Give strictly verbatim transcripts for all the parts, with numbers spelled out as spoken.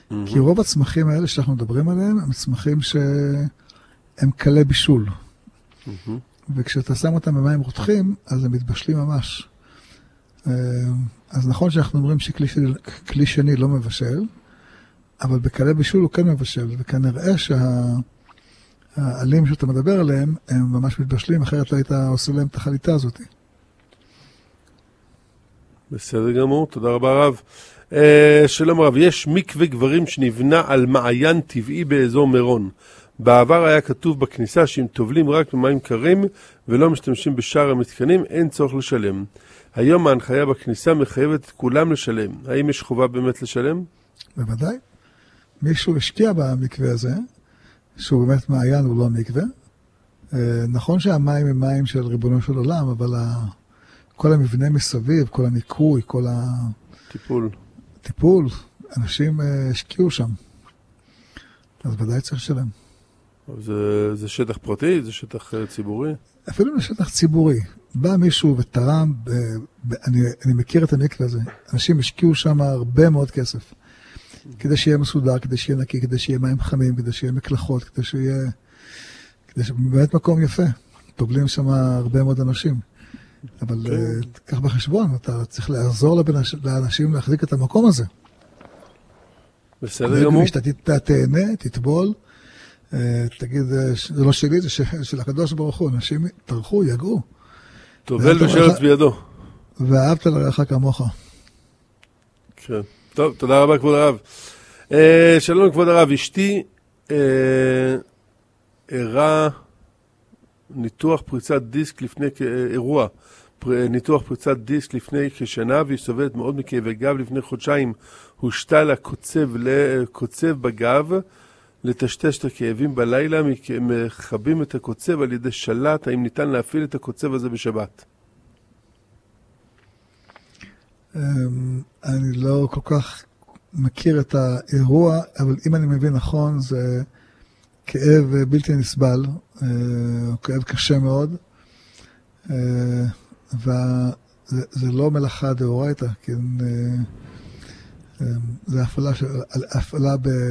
Mm-hmm. כי רוב הצמחים האלה שאנחנו מדברים עליהם, הם צמחים שהם קלי בישול. Mm-hmm. וכשאתה שם אותם במים רותחים, אז הם מתבשלים ממש. אז נכון שאנחנו אומרים שכלי שני, כלי שני לא מבשל, אבל בקלי בישול הוא כן מבשל, וכנראה שהעלים שאתה מדבר עליהם, הם ממש מתבשלים, אחרת לא היית עושה להם את החליטה הזאת. בסדר גמור, תודה רבה רב. שלום רב, יש מקווה גברים שנבנה על מעיין טבעי באזור מירון. בעבר היה כתוב בכניסה שאם טובלים רק במים קרים ולא משתמשים בשאר המתקנים, אין צורך לשלם. היום ההנחיה בכניסה מחייבת את כולם לשלם. האם יש חובה באמת לשלם? בוודאי. מישהו השקיע במקווה הזה, שהוא באמת מעיין, הוא לא מקווה. נכון שהמים הם מים של ריבונו של עולם, אבל כל המבנה מסביב, כל הניקוי, כל הטיפול, טיפול, אנשים השקיעו שם. אז ודאי צריך לשלם. זה, זה שטח פרטי? זה שטח ציבורי? אפילו לשטח ציבורי. בא מישהו ותרם, ב, ב, אני, אני מכיר את המקווה הזה, אנשים השקיעו שם הרבה מאוד כסף. כדי שיהיה מסודר, כדי שיהיה נקי, כדי שיהיה מים חמים, כדי שיהיה מקלחות, כדי שיהיה... כדי שבאמת מקום יפה. טובלים שם הרבה מאוד אנשים. אבל תקח בחשבון, אתה צריך לעזור לאנשים להחזיק את המקום הזה. בסדר גמור. שאתה תהנה, תטבול, תגיד, זה לא שלי, זה של הקדוש ברוך הוא. אנשים טרחו, יגעו. טובל ושרץ בידו. ואהבת לרעך כמוך. כן. טוב, תודה רבה כבוד הרב. שלום כבוד הרב, אשתי אירע ניתוח פריצת דיסק לפני, אירוע, ניתוח פריצת דיסק לפני כשנה, והיא סובלת מאוד מכאבי גב. לפני חודשיים הושתה לה קוצב, קוצב בגב, לטשטש את הכאבים בלילה, מחבים את הקוצב על ידי שלט. האם ניתן להפעיל את הקוצב הזה בשבת? אני לא כל כך מכיר את האירוע, אבל אם אני מבין נכון, זה כאב בלתי נסבל, כאב קשה מאוד, וזה לא מלאכה דאורייתא, כי זה הפעלה, הפעלה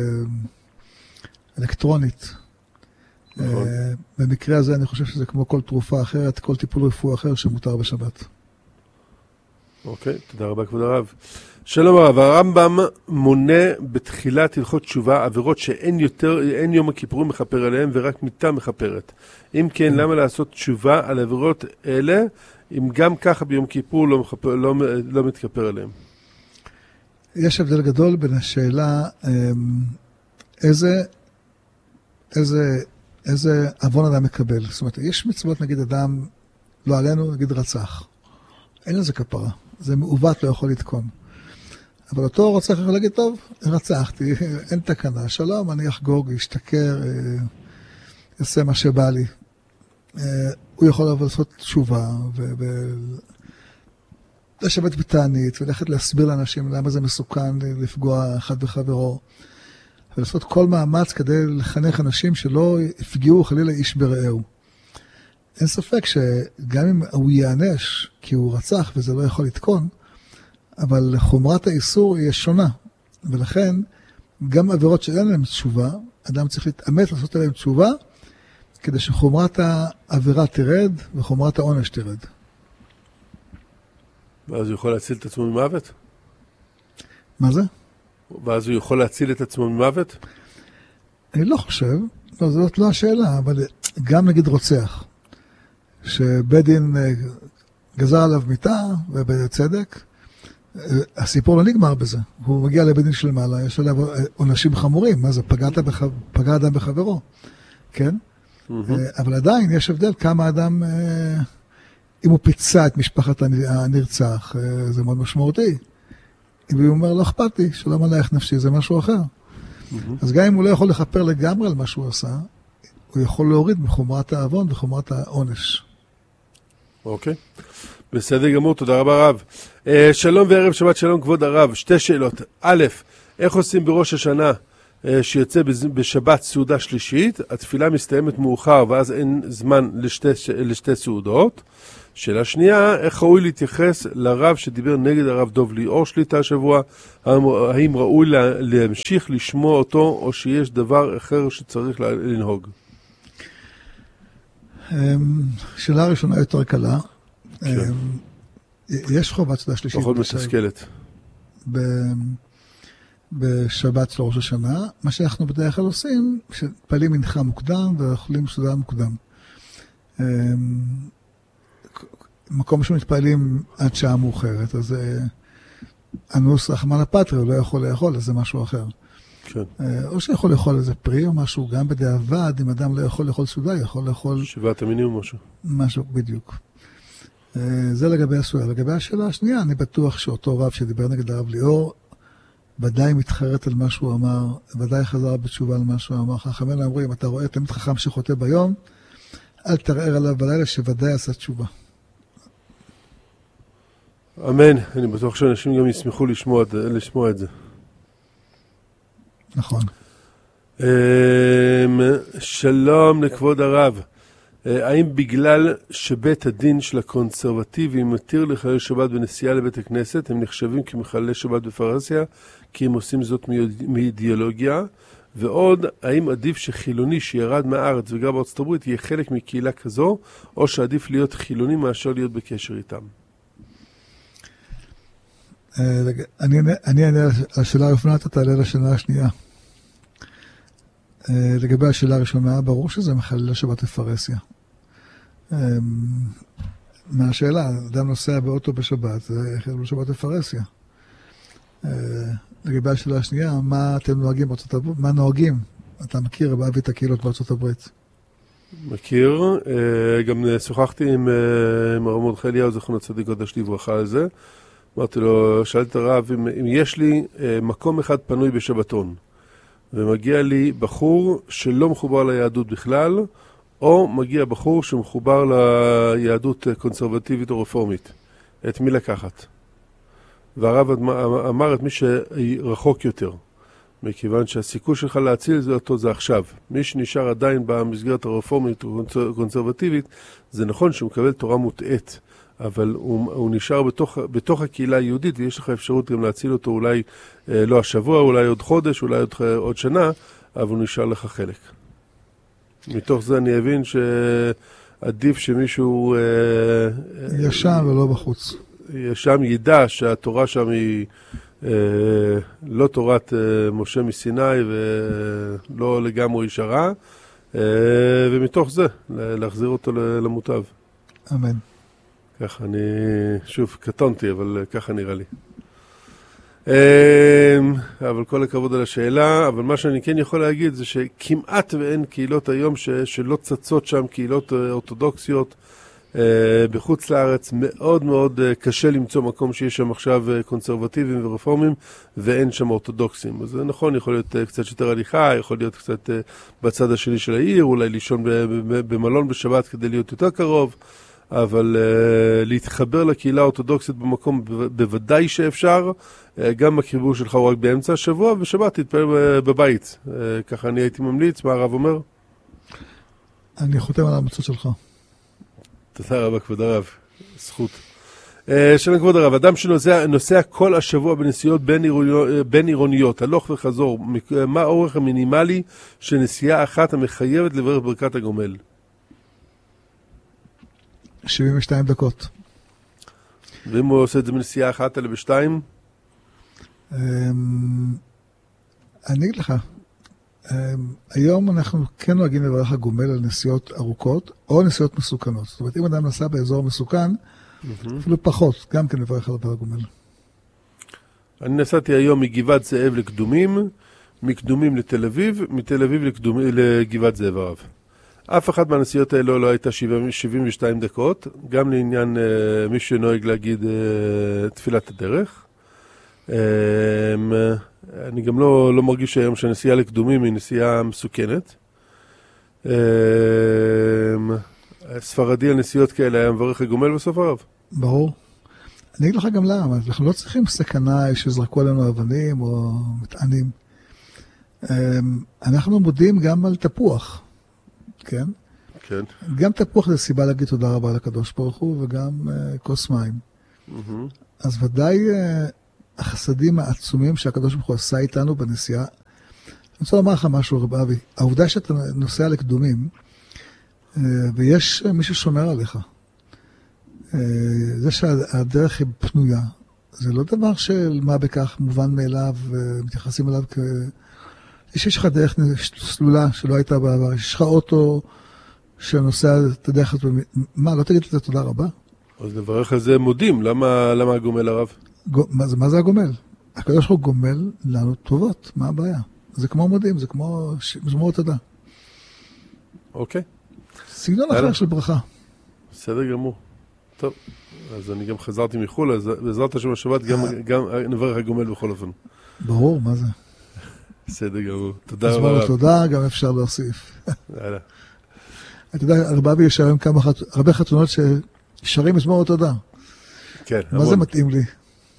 אלקטרונית. נכון. במקרה הזה אני חושב שזה כמו כל תרופה אחרת, כל טיפול רפואי אחר שמותר בשבת. אוקיי, תודה רבה כבוד הרב. שלום הרב, הרמב"ם מונה בתחילת הלכות תשובה עבירות שאין יותר, אין יום הכיפורים מחפר עליהם ורק מיתה מחפרת. אם כן, למה לעשות תשובה על עבירות אלה, אם גם ככה ביום כיפור לא, מחפר, לא, לא מתכפר עליהם? יש הבדל גדול בין השאלה איזה, איזה, איזה עוון אדם מקבל. זאת אומרת, יש מצוות, נגיד אדם, לא עלינו, נגיד רצח. אין לזה כפרה. זה מעוות, לא יכול לתקון. אבל אותו רוצח יכול להגיד, טוב, רצחתי, אין תקנה, שלום, אני אחגוג, אשתכר, אעשה מה שבא לי. הוא יכול אבל לעשות תשובה, ולשבת בתענית, ולכת להסביר לאנשים למה זה מסוכן לפגוע אחד בחברו, ולעשות כל מאמץ כדי לחנך אנשים שלא יפגעו חלילה איש ברעהו. אין ספק שגם אם הוא יענש, כי הוא רצח וזה לא יכול לתקון, אבל חומרת האיסור היא שונה, ולכן גם עבירות שאין להם תשובה, אדם צריך להתאמץ לעשות עליהם תשובה, כדי שחומרת העבירה תרד וחומרת העונש תרד. ואז הוא יכול להציל את עצמו ממוות? מה זה? ואז הוא יכול להציל את עצמו ממוות? אני לא חושב, לא, זאת לא השאלה, אבל גם נגיד רוצח, שבית דין גזר עליו מיתה ובצדק, הסיפור לא נגמר בזה. הוא מגיע לבית דין של מעלה, יש עליו עונשים חמורים, מה זה? פגעת בח... פגע אדם בחברו, כן? Mm-hmm. אבל עדיין יש הבדל כמה אדם, אם הוא פיצה את משפחת הנרצח, זה מאוד משמעותי. אם הוא אומר, לא אכפת לי, שלום עלייך נפשי, זה משהו אחר. Mm-hmm. אז גם אם הוא לא יכול לכפר לגמרי על מה שהוא עשה, הוא יכול להוריד מחומרת העוון וחומרת העונש. אוקיי. בסדר גמור, תודה רבה רב. שלום וערב שבת שלום כבוד הרב. שתי שאלות. א', איך עושים בראש השנה שיוצא בשבת סעודה שלישית? התפילה מסתיימת מאוחר ואז אין זמן לשתי, לשתי סעודות. שאלה שנייה, איך ראוי להתייחס לרב שדיבר נגד הרב דוב ליאור שליטה השבוע? האם ראוי להמשיך לשמוע אותו, או שיש דבר אחר שצריך לנהוג? שאלה ראשונה יותר קלה. יש חובת סעודה שלישית. פחות מסתכלת. בשבת של ראש השנה, מה שאנחנו בדרך כלל עושים, שפעלים מנחה מוקדם ואוכלים סעודה מוקדם. מקום שמתפעלים עד שעה מאוחרת, אז אנוס רחמן הפטרי, הוא לא יכול לאכול, אז זה משהו אחר. כן. או שיכול לאכול איזה פרי או משהו, גם בדיעבד, אם אדם לא יכול לאכול סעודה, יכול לאכול... שבעת המינים או משהו. משהו, בדיוק. זה לגבי הסעודה. לגבי השאלה השנייה, אני בטוח שאותו רב שדיבר נגד הרב ליאור, ודאי מתחרט על מה שהוא אמר, ודאי חזר בתשובה על מה שהוא אמר. חכמינו אומרים, אתה רואה תלמיד חכם שחוטא ביום, אל תערער עליו בלילה שוודאי עשה תשובה. אמן. אני בטוח שאנשים גם ישמחו לשמוע, לשמוע את זה. נכון. שלום לכבוד הרב. האם בגלל שבית הדין של הקונסרבטיבים מתיר לחלל שבת בנסיעה לבית הכנסת, הם נחשבים כמחללי שבת בפרהסיה, כי הם עושים זאת מאידיאולוגיה? ועוד, האם עדיף שחילוני שירד מהארץ וגר בארצות הברית יהיה חלק מקהילה כזו, או שעדיף להיות חילוני מאשר להיות בקשר איתם? אני אענה על השאלה הראשונה, אתה תעלה לשאלה השנייה. לגבי השאלה הראשונה, ברור שזה מחלל שבת בפרהסיה. מהשאלה, אדם נוסע באוטו בשבת, זה חילול שבת בפרהסיה. לגבי השאלה השנייה, מה אתם נוהגים בארצות הברית? מה נוהגים? אתה מכיר באבי את הקהילות בארצות הברית? מכיר. גם שוחחתי עם הרב מרדכי אליהו, זכרונו צדיק קדוש לברכה על זה. אמרתי לו, שאלתי הרב, אם, אם יש לי מקום אחד פנוי בשבתון, ומגיע לי בחור שלא מחובר ליהדות בכלל, או מגיע בחור שמחובר ליהדות קונסרבטיבית או רפורמית. את מי לקחת? והרב אמר את מי שרחוק יותר, מכיוון שהסיכוי שלך להציל זה אותו זה עכשיו. מי שנשאר עדיין במסגרת הרפורמית או קונסרבטיבית, זה נכון שהוא מקבל תורה מוטעת, אבל הוא, הוא נשאר בתוך, בתוך הקהילה היהודית, ויש לך אפשרות גם להציל אותו אולי אה, לא השבוע, אולי עוד חודש, אולי עוד, עוד שנה, אבל הוא נשאר לך חלק. מתוך זה אני אבין שעדיף שמישהו... אה, ישם ולא בחוץ. ישם ידע שהתורה שם היא אה, לא תורת אה, משה מסיני ולא לגמרי ישרה, אה, ומתוך זה להחזיר אותו למוטב. אמן. ככה אני, שוב, קטונתי, אבל ככה נראה לי. אבל כל הכבוד על השאלה, אבל מה שאני כן יכול להגיד זה שכמעט ואין קהילות היום ש, שלא צצות שם, קהילות אורתודוקסיות בחוץ לארץ. מאוד מאוד קשה למצוא מקום שיש שם עכשיו קונסרבטיביים ורפורמים, ואין שם אורתודוקסים. אז זה נכון, יכול להיות קצת יותר הליכה, יכול להיות קצת בצד השני של העיר, אולי לישון במלון בשבת כדי להיות יותר קרוב, אבל uh, להתחבר לקהילה האורתודוקסית במקום בוודאי שאפשר, uh, גם החיבור שלך הוא רק באמצע השבוע, ושבת תתפעל בבית. Uh, ככה אני הייתי ממליץ, מה הרב אומר? אני חותם על המצות שלך. תודה רבה, כבוד הרב. זכות. Uh, שלום כבוד הרב, אדם שנוסע נוסע כל השבוע בנסיעות בין, עירוניות, בין עירוניות, הלוך וחזור, מה האורך המינימלי של נסיעה אחת המחייבת לברך ברכת הגומל? שבעים ושתיים דקות. ואם הוא עושה את זה בנסיעה אחת אלא בשתיים? אני אגיד לך, היום אנחנו כן נוהגים לברך הגומל על נסיעות ארוכות או נסיעות מסוכנות. זאת אומרת, אם אדם נסע באזור מסוכן, אפילו פחות, גם כן לברך על הגומל. אני נסעתי היום מגבעת זאב לקדומים, מקדומים לתל אביב, מתל אביב לגבעת זאב הרב. אף אחד מהנסיעות האלו לא הייתה שבעים ושתיים דקות, גם לעניין uh, מי שנוהג להגיד uh, תפילת הדרך. Um, אני גם לא, לא מרגיש היום שהנסיעה לקדומים היא נסיעה מסוכנת. Um, ספרדי על נסיעות כאלה היה מברך הגומל בסוף הרב? ברור. אני אגיד לך גם למה, אנחנו לא צריכים סכנה שזרקו עלינו אבנים או מטענים. Um, אנחנו מודים גם על תפוח. כן? כן. גם תפוח זה סיבה להגיד תודה רבה לקדוש ברוך הוא, וגם uh, כוס מים. Mm-hmm. אז ודאי uh, החסדים העצומים שהקדוש ברוך הוא עשה איתנו בנסיעה. אני רוצה לומר לך משהו, רב אבי. העובדה שאתה נוסע לקדומים, uh, ויש uh, מי ששומר עליך. Uh, זה שהדרך היא פנויה, זה לא דבר של מה בכך מובן מאליו, ומתייחסים אליו כ... יש לך דרך סלולה שלא הייתה בעבר, יש לך אוטו שנוסע את הדרך, מה, לא תגיד לזה תודה רבה? אז נברך על זה מודים, למה, למה הגומל הרב? מה, מה זה הגומל? הקדוש ברוך הוא גומל לנו טובות, מה הבעיה? זה כמו מודים, זה כמו מזמור תודה. אוקיי. סגנון אחר של ברכה. בסדר גמור. טוב, אז אני גם חזרתי מחול, אז בעזרת השם השבת גם, גם נברך הגומל בכל אופן. ברור, מה זה? בסדר גמור. תודה רבה. אז תודה, גם אפשר להוסיף. יאללה. אתה יודע, הרבה אבי יש היום כמה, הרבה חתונות ששרים מזמור תודה. כן, מה זה מתאים לי?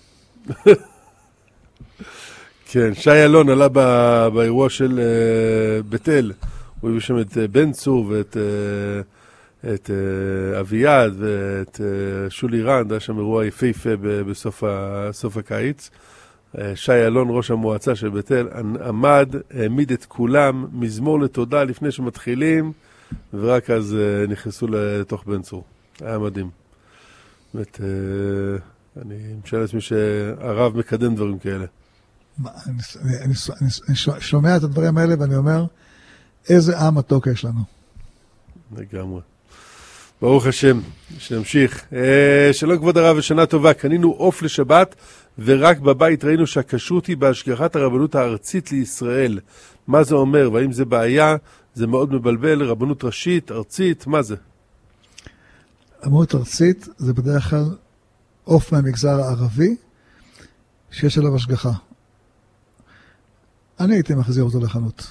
כן, שי אלון עלה באירוע של בית אל. הוא הביא שם את בן צור ואת את אביעד ואת שולי רנד. היה שם אירוע יפהפה בסוף הקיץ. שי אלון, ראש המועצה של בית אל, עמד, העמיד את כולם, מזמור לתודה לפני שמתחילים, ורק אז נכנסו לתוך בן צור. היה מדהים. באמת, אני משאל לעצמי שהרב מקדם דברים כאלה. אני שומע את הדברים האלה ואני אומר, איזה עם מתוק יש לנו. לגמרי. ברוך השם, שנמשיך. שלום כבוד הרב ושנה טובה, קנינו עוף לשבת, ורק בבית ראינו שהכשרות היא בהשגחת הרבנות הארצית לישראל. מה זה אומר? והאם זה בעיה? זה מאוד מבלבל, רבנות ראשית, ארצית, מה זה? רבנות ארצית זה בדרך כלל עוף מהמגזר הערבי, שיש עליו השגחה. אני הייתי מחזיר אותו לחנות.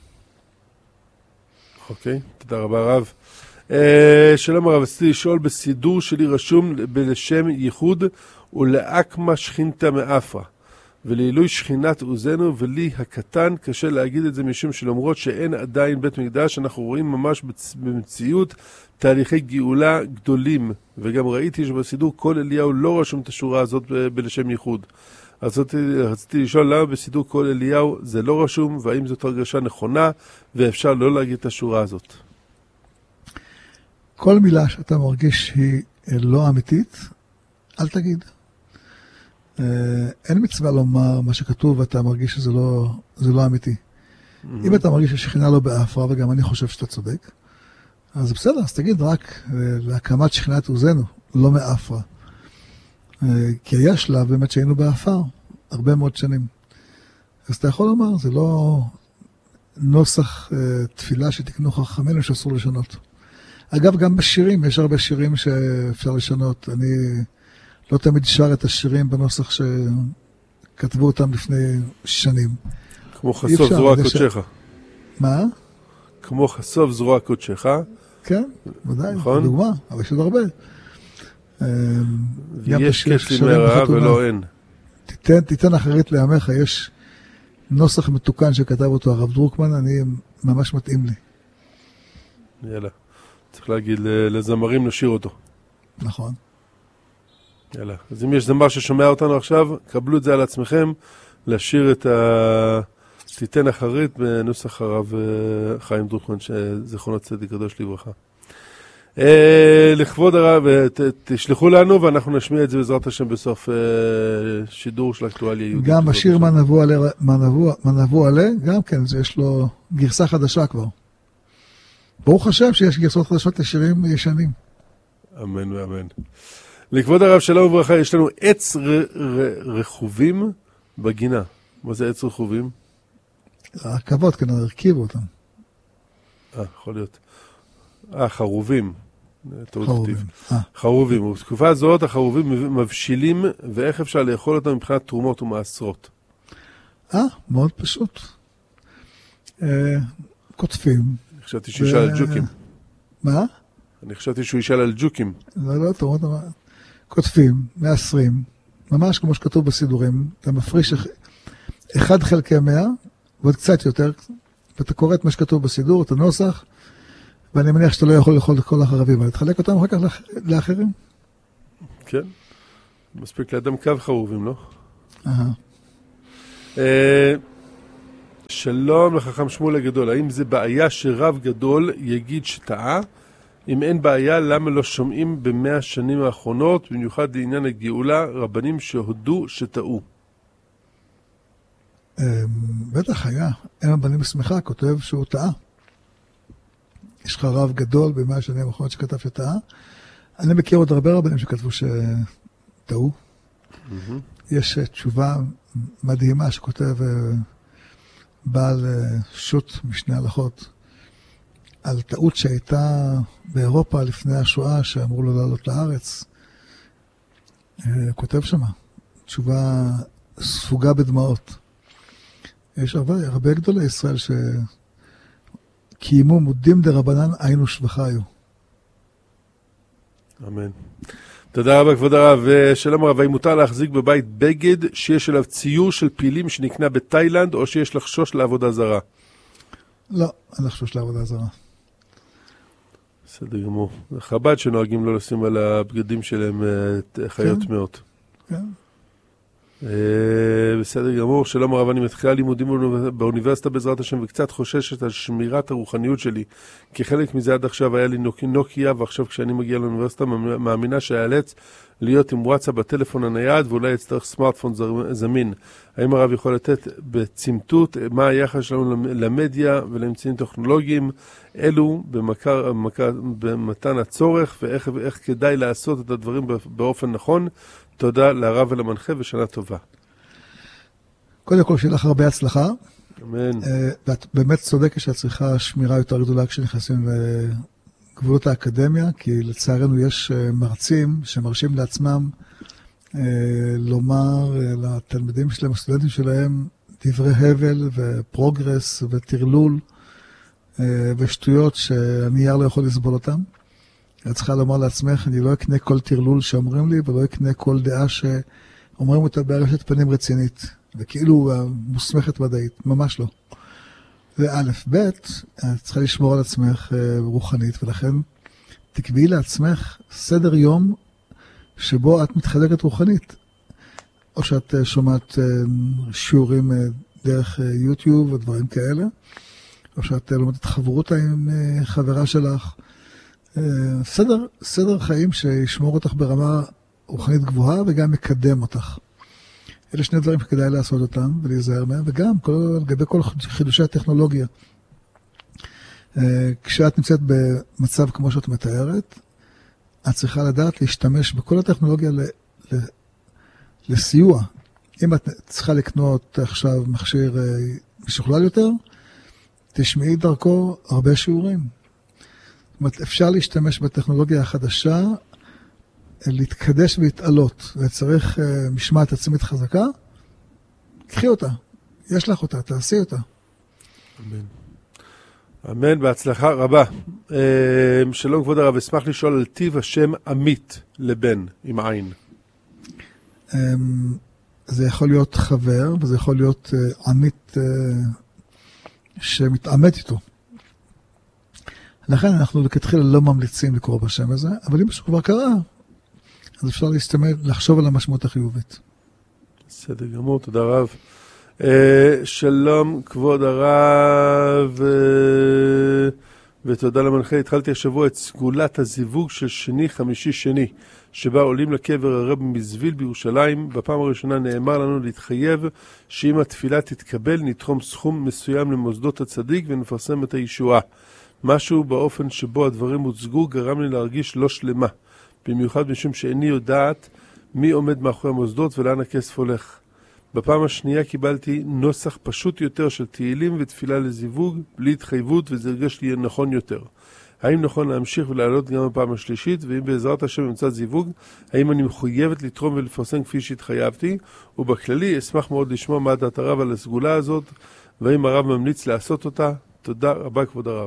אוקיי, תודה רבה רב. שלום הרב, רציתי לשאול, בסידור שלי רשום בלשם ייחוד ולאקמה שכינתה מאפרה, ולעילוי שכינת עוזנו, ולי הקטן קשה להגיד את זה משום שלמרות שאין עדיין בית מקדש, אנחנו רואים ממש במציאות תהליכי גאולה גדולים, וגם ראיתי שבסידור כל אליהו לא רשום את השורה הזאת בלשם ייחוד. אז רציתי לשאול למה בסידור כל אליהו זה לא רשום, והאם זאת הרגשה נכונה ואפשר לא להגיד את השורה הזאת. כל מילה שאתה מרגיש היא לא אמיתית, אל תגיד. אין מצווה לומר מה שכתוב ואתה מרגיש שזה לא, זה לא אמיתי. Mm-hmm. אם אתה מרגיש ששכינה לא באפרה, וגם אני חושב שאתה צודק, אז בסדר, אז תגיד רק להקמת שכינת עוזנו, לא מאפרה. כי היה שלב באמת שהיינו באפר, הרבה מאוד שנים. אז אתה יכול לומר, זה לא נוסח תפילה שתקנו חכמינו שאסור לשנות. אגב, גם בשירים, יש הרבה שירים שאפשר לשנות. אני לא תמיד שר את השירים בנוסח שכתבו אותם לפני שנים. כמו חשוף זרוע קודשך. מה? כמו חשוף זרוע קודשך. כן, ודאי, נכון? דוגמה, אבל יש עוד הרבה. יש קשלי מהרעה ולא אין. תיתן, תיתן אחרית לעמך, יש נוסח מתוקן שכתב אותו הרב דרוקמן, אני ממש מתאים לי. יאללה. צריך להגיד לזמרים נשיר אותו. נכון. יאללה. אז אם יש זמר ששומע אותנו עכשיו, קבלו את זה על עצמכם, לשיר את ה... תיתן אחרית בנוסח הרב חיים דרוקמן, שזכרונו צדיק קדוש לברכה. לכבוד הרב, תשלחו לנו ואנחנו נשמיע את זה בעזרת השם בסוף שידור של אקטואליה יהודית. גם השיר מה נבוא עלה, גם כן, יש לו גרסה חדשה כבר. ברוך השם שיש גרסות חדשות לשירים ישנים. אמן ואמן. לכבוד הרב שלום וברכה, יש לנו עץ רכובים בגינה. מה זה עץ רכובים? הרכבות, כנראה הרכיבו אותם. אה, יכול להיות. אה, חרובים. חרובים. חרובים. ובתקופה הזאת החרובים מבשילים, ואיך אפשר לאכול אותם מבחינת תרומות ומעשרות? אה, מאוד פשוט. קוטפים. אני חשבתי שהוא ישאל על ג'וקים. מה? אני חשבתי שהוא ישאל על ג'וקים. לא, לא, תרומות, קוטפים, מעשרים, ממש כמו שכתוב בסידורים, אתה מפריש אחד חלקי מאה, ועוד קצת יותר, ואתה קורא את מה שכתוב בסידור, את הנוסח, ואני מניח שאתה לא יכול לאכול את כל החרבים, אבל תחלק אותם אחר כך לאחרים. כן. מספיק לאדם קו חרובים, לא? אהה. שלום לחכם שמואל הגדול, האם זה בעיה שרב גדול יגיד שטעה? אם אין בעיה, למה לא שומעים במאה השנים האחרונות, במיוחד לעניין הגאולה, רבנים שהודו שטעו? בטח היה, אין רבנים בשמחה, כותב שהוא טעה. יש לך רב גדול במאה השנים האחרונות שכתב שטעה. אני מכיר עוד הרבה רבנים שכתבו שטעו. יש תשובה מדהימה שכותב בעל שו"ת משני הלכות על טעות שהייתה באירופה לפני השואה שאמרו לו לעלות לארץ. כותב שמה, תשובה ספוגה בדמעות. יש הרבה, הרבה גדולי ישראל שקיימו מודים דרבנן היינו שבחיו. אמן. תודה רבה כבוד הרב. שלום הרב, האם מותר להחזיק בבית בגד שיש עליו ציור של פילים שנקנה בתאילנד, או שיש לחשוש לעבודה זרה? לא, אין לחשוש לעבודה זרה. בסדר גמור. חב"ד שנוהגים לא לשים על הבגדים שלהם חיות טמאות. כן. בסדר גמור. שלום הרב, אני מתחילה לימודים באוניברסיטה בעזרת השם וקצת חוששת על שמירת הרוחניות שלי, כי חלק מזה עד עכשיו היה לי נוקיה, ועכשיו כשאני מגיע לאוניברסיטה מאמינה שהיאלץ להיות עם וואטסאפ בטלפון הנייד ואולי יצטרך סמארטפון זמין. האם הרב יכול לתת בצמתות מה היחס שלנו למדיה ולאמצעים טכנולוגיים אלו במקר, במקר, במתן הצורך, ואיך איך כדאי לעשות את הדברים באופן נכון? תודה לרב ולמנחה ושנה טובה. קודם כל, שיהיה לך הרבה הצלחה. אמן. ואת באמת צודקת שאת צריכה שמירה יותר גדולה כשנכנסים לגבולות האקדמיה, כי לצערנו יש מרצים שמרשים לעצמם לומר לתלמידים שלהם, הסטודנטים שלהם, דברי הבל ופרוגרס וטרלול ושטויות שהנייר לא יכול לסבול אותם. את צריכה לומר לעצמך, אני לא אקנה כל טרלול שאומרים לי, ולא אקנה כל דעה שאומרים אותה בהרשת פנים רצינית, וכאילו מוסמכת מדעית, ממש לא. זה א', ב', את צריכה לשמור על עצמך רוחנית, ולכן תקביעי לעצמך סדר יום שבו את מתחלקת רוחנית. או שאת שומעת שיעורים דרך יוטיוב ודברים כאלה, או שאת לומדת חברותה עם חברה שלך, סדר, סדר חיים שישמור אותך ברמה רוחנית גבוהה וגם מקדם אותך. אלה שני דברים שכדאי לעשות אותם ולהיזהר מהם, וגם כל, לגבי כל חידושי הטכנולוגיה. כשאת נמצאת במצב כמו שאת מתארת, את צריכה לדעת להשתמש בכל הטכנולוגיה ל, ל, לסיוע. אם את צריכה לקנות עכשיו מכשיר משוכלל יותר, תשמעי דרכו הרבה שיעורים. זאת אומרת, אפשר להשתמש בטכנולוגיה החדשה, להתקדש והתעלות, וצריך uh, משמעת עצמית חזקה, קחי אותה, יש לך אותה, תעשי אותה. אמן. אמן, בהצלחה רבה. Uh, שלום כבוד הרב, אשמח לשאול על טיב השם עמית לבן, עם עין. Um, זה יכול להיות חבר, וזה יכול להיות uh, עמית uh, שמתעמת איתו. לכן אנחנו לכתחילה לא ממליצים לקרוא בשם הזה, אבל אם משהו כבר קרה, אז אפשר להסתמד, לחשוב על המשמעות החיובית. בסדר גמור, תודה רב. Uh, שלום כבוד הרב, uh, ותודה למנחה. התחלתי השבוע את סגולת הזיווג של שני חמישי שני, שבה עולים לקבר הרב מזוויל בירושלים. בפעם הראשונה נאמר לנו להתחייב שאם התפילה תתקבל נתרום סכום מסוים למוסדות הצדיק ונפרסם את הישועה. משהו באופן שבו הדברים הוצגו גרם לי להרגיש לא שלמה, במיוחד משום שאיני יודעת מי עומד מאחורי המוסדות ולאן הכסף הולך. בפעם השנייה קיבלתי נוסח פשוט יותר של תהילים ותפילה לזיווג, בלי התחייבות, וזה הרגש לי נכון יותר. האם נכון להמשיך ולעלות גם בפעם השלישית, ואם בעזרת השם נמצא זיווג, האם אני מחויבת לתרום ולפרסם כפי שהתחייבתי, ובכללי אשמח מאוד לשמוע מה דעת הרב על הסגולה הזאת, והאם הרב ממליץ לעשות אותה. תודה רבה כבוד הרב.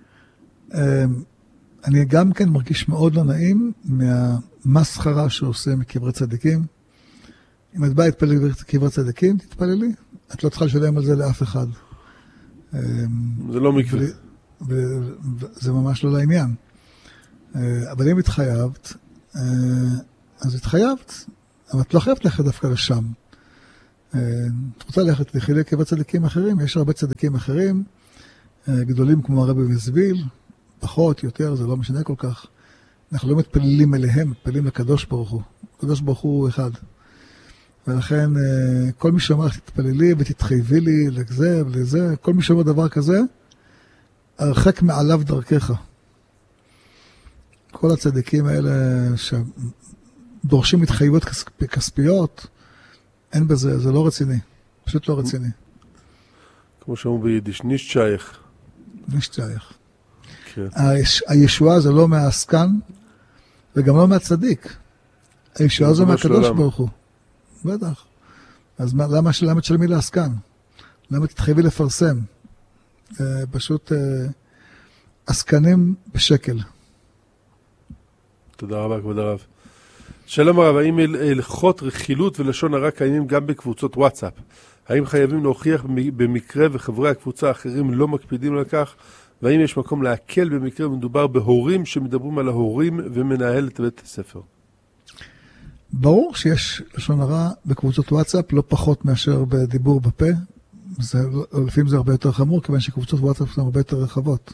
אני גם כן מרגיש מאוד לא נעים מהמסחרה שעושה מקברי צדיקים. אם את באה להתפלל בקברי צדיקים, תתפללי. את לא צריכה לשלם על זה לאף אחד. זה לא מקווה. וזה ממש לא לעניין. אבל אם התחייבת, אז התחייבת, אבל את לא חייבת ללכת דווקא לשם. את רוצה ללכת לחילי קבע צדיקים אחרים, יש הרבה צדיקים אחרים, גדולים כמו הרבי וזביל, פחות, יותר, זה לא משנה כל כך. אנחנו לא מתפללים אליהם, מתפללים לקדוש ברוך הוא. הקדוש ברוך הוא אחד. ולכן, כל מי שאומר, תתפללי ותתחייבי לי לזה ולזה, כל מי שאומר דבר כזה, הרחק מעליו דרכך. כל הצדיקים האלה שדורשים התחייבות כספיות, אין בזה, זה לא רציני. פשוט לא רציני. כמו שאומרים ביידיש, נישט שייך. נישט שייך. הישועה זה לא מהעסקן, וגם לא מהצדיק. הישועה זה מהקדוש ברוך הוא. בטח. אז למה למה תשלמי לעסקן? למה תתחייבי לפרסם? פשוט עסקנים בשקל. תודה רבה, כבוד הרב. שלום הרב, האם הלכות רכילות ולשון הרע קיימים גם בקבוצות וואטסאפ? האם חייבים להוכיח במקרה וחברי הקבוצה האחרים לא מקפידים על כך? והאם יש מקום להקל במקרה ומדובר בהורים שמדברים על ההורים ומנהל את בית הספר? ברור שיש לשון הרע בקבוצות וואטסאפ, לא פחות מאשר בדיבור בפה. זה, לפעמים זה הרבה יותר חמור, כיוון שקבוצות וואטסאפ הן הרבה יותר רחבות.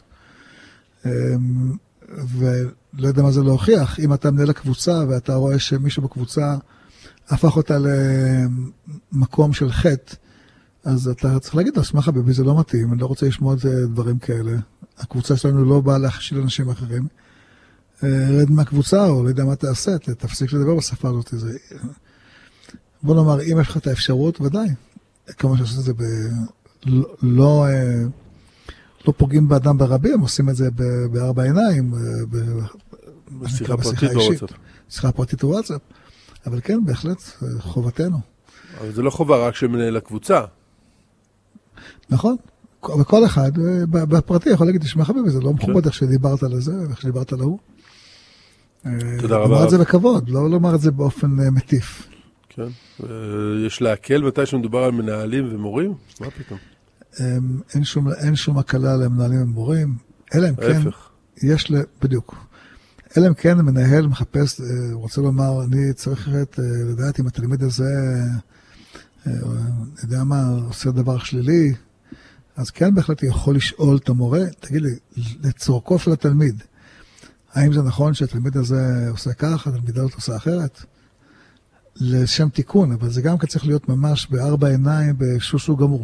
ולא יודע מה זה להוכיח. אם אתה מנהל הקבוצה ואתה רואה שמישהו בקבוצה הפך אותה למקום של חטא, אז אתה צריך להגיד, אז מה חביבי, זה לא מתאים, אני לא רוצה לשמוע דברים כאלה. הקבוצה שלנו לא באה להכשיל אנשים אחרים. רד מהקבוצה, או לא יודע מה תעשה, תפסיק לדבר בשפה הזאת. זה... בוא נאמר, אם יש לך את האפשרות, ודאי. כמה שעושים את זה ב... לא, לא, לא פוגעים באדם ברבים, הם עושים את זה בארבע עיניים, בשיחה פרטית בוואטסאפ. שיחה פרטית בוואטסאפ. אבל כן, בהחלט, חובתנו. אבל זה לא חובה רק של מנהל הקבוצה. נכון. וכל אחד, בפרטי, יכול להגיד, תשמע חביבי, זה לא מכובד איך שדיברת על זה, איך שדיברת על ההוא. תודה רבה. לומר את זה בכבוד, לא לומר את זה באופן מטיף. כן. יש להקל מתי שמדובר על מנהלים ומורים? מה פתאום? אין שום, אין שום הקלה למנהלים ומורים. אלא אם כן, יש ל... בדיוק. אלא אם כן, המנהל מחפש, רוצה לומר, אני צריך לדעת אם התלמיד הזה, יודע מה, עושה דבר שלילי, אז כן בהחלט יכול לשאול את המורה, תגיד לי, לצורכו של התלמיד, האם זה נכון שהתלמיד הזה עושה כך, התלמיד הזה עושה אחרת? לשם תיקון, אבל זה גם צריך להיות ממש בארבע עיניים, בשושו גמור.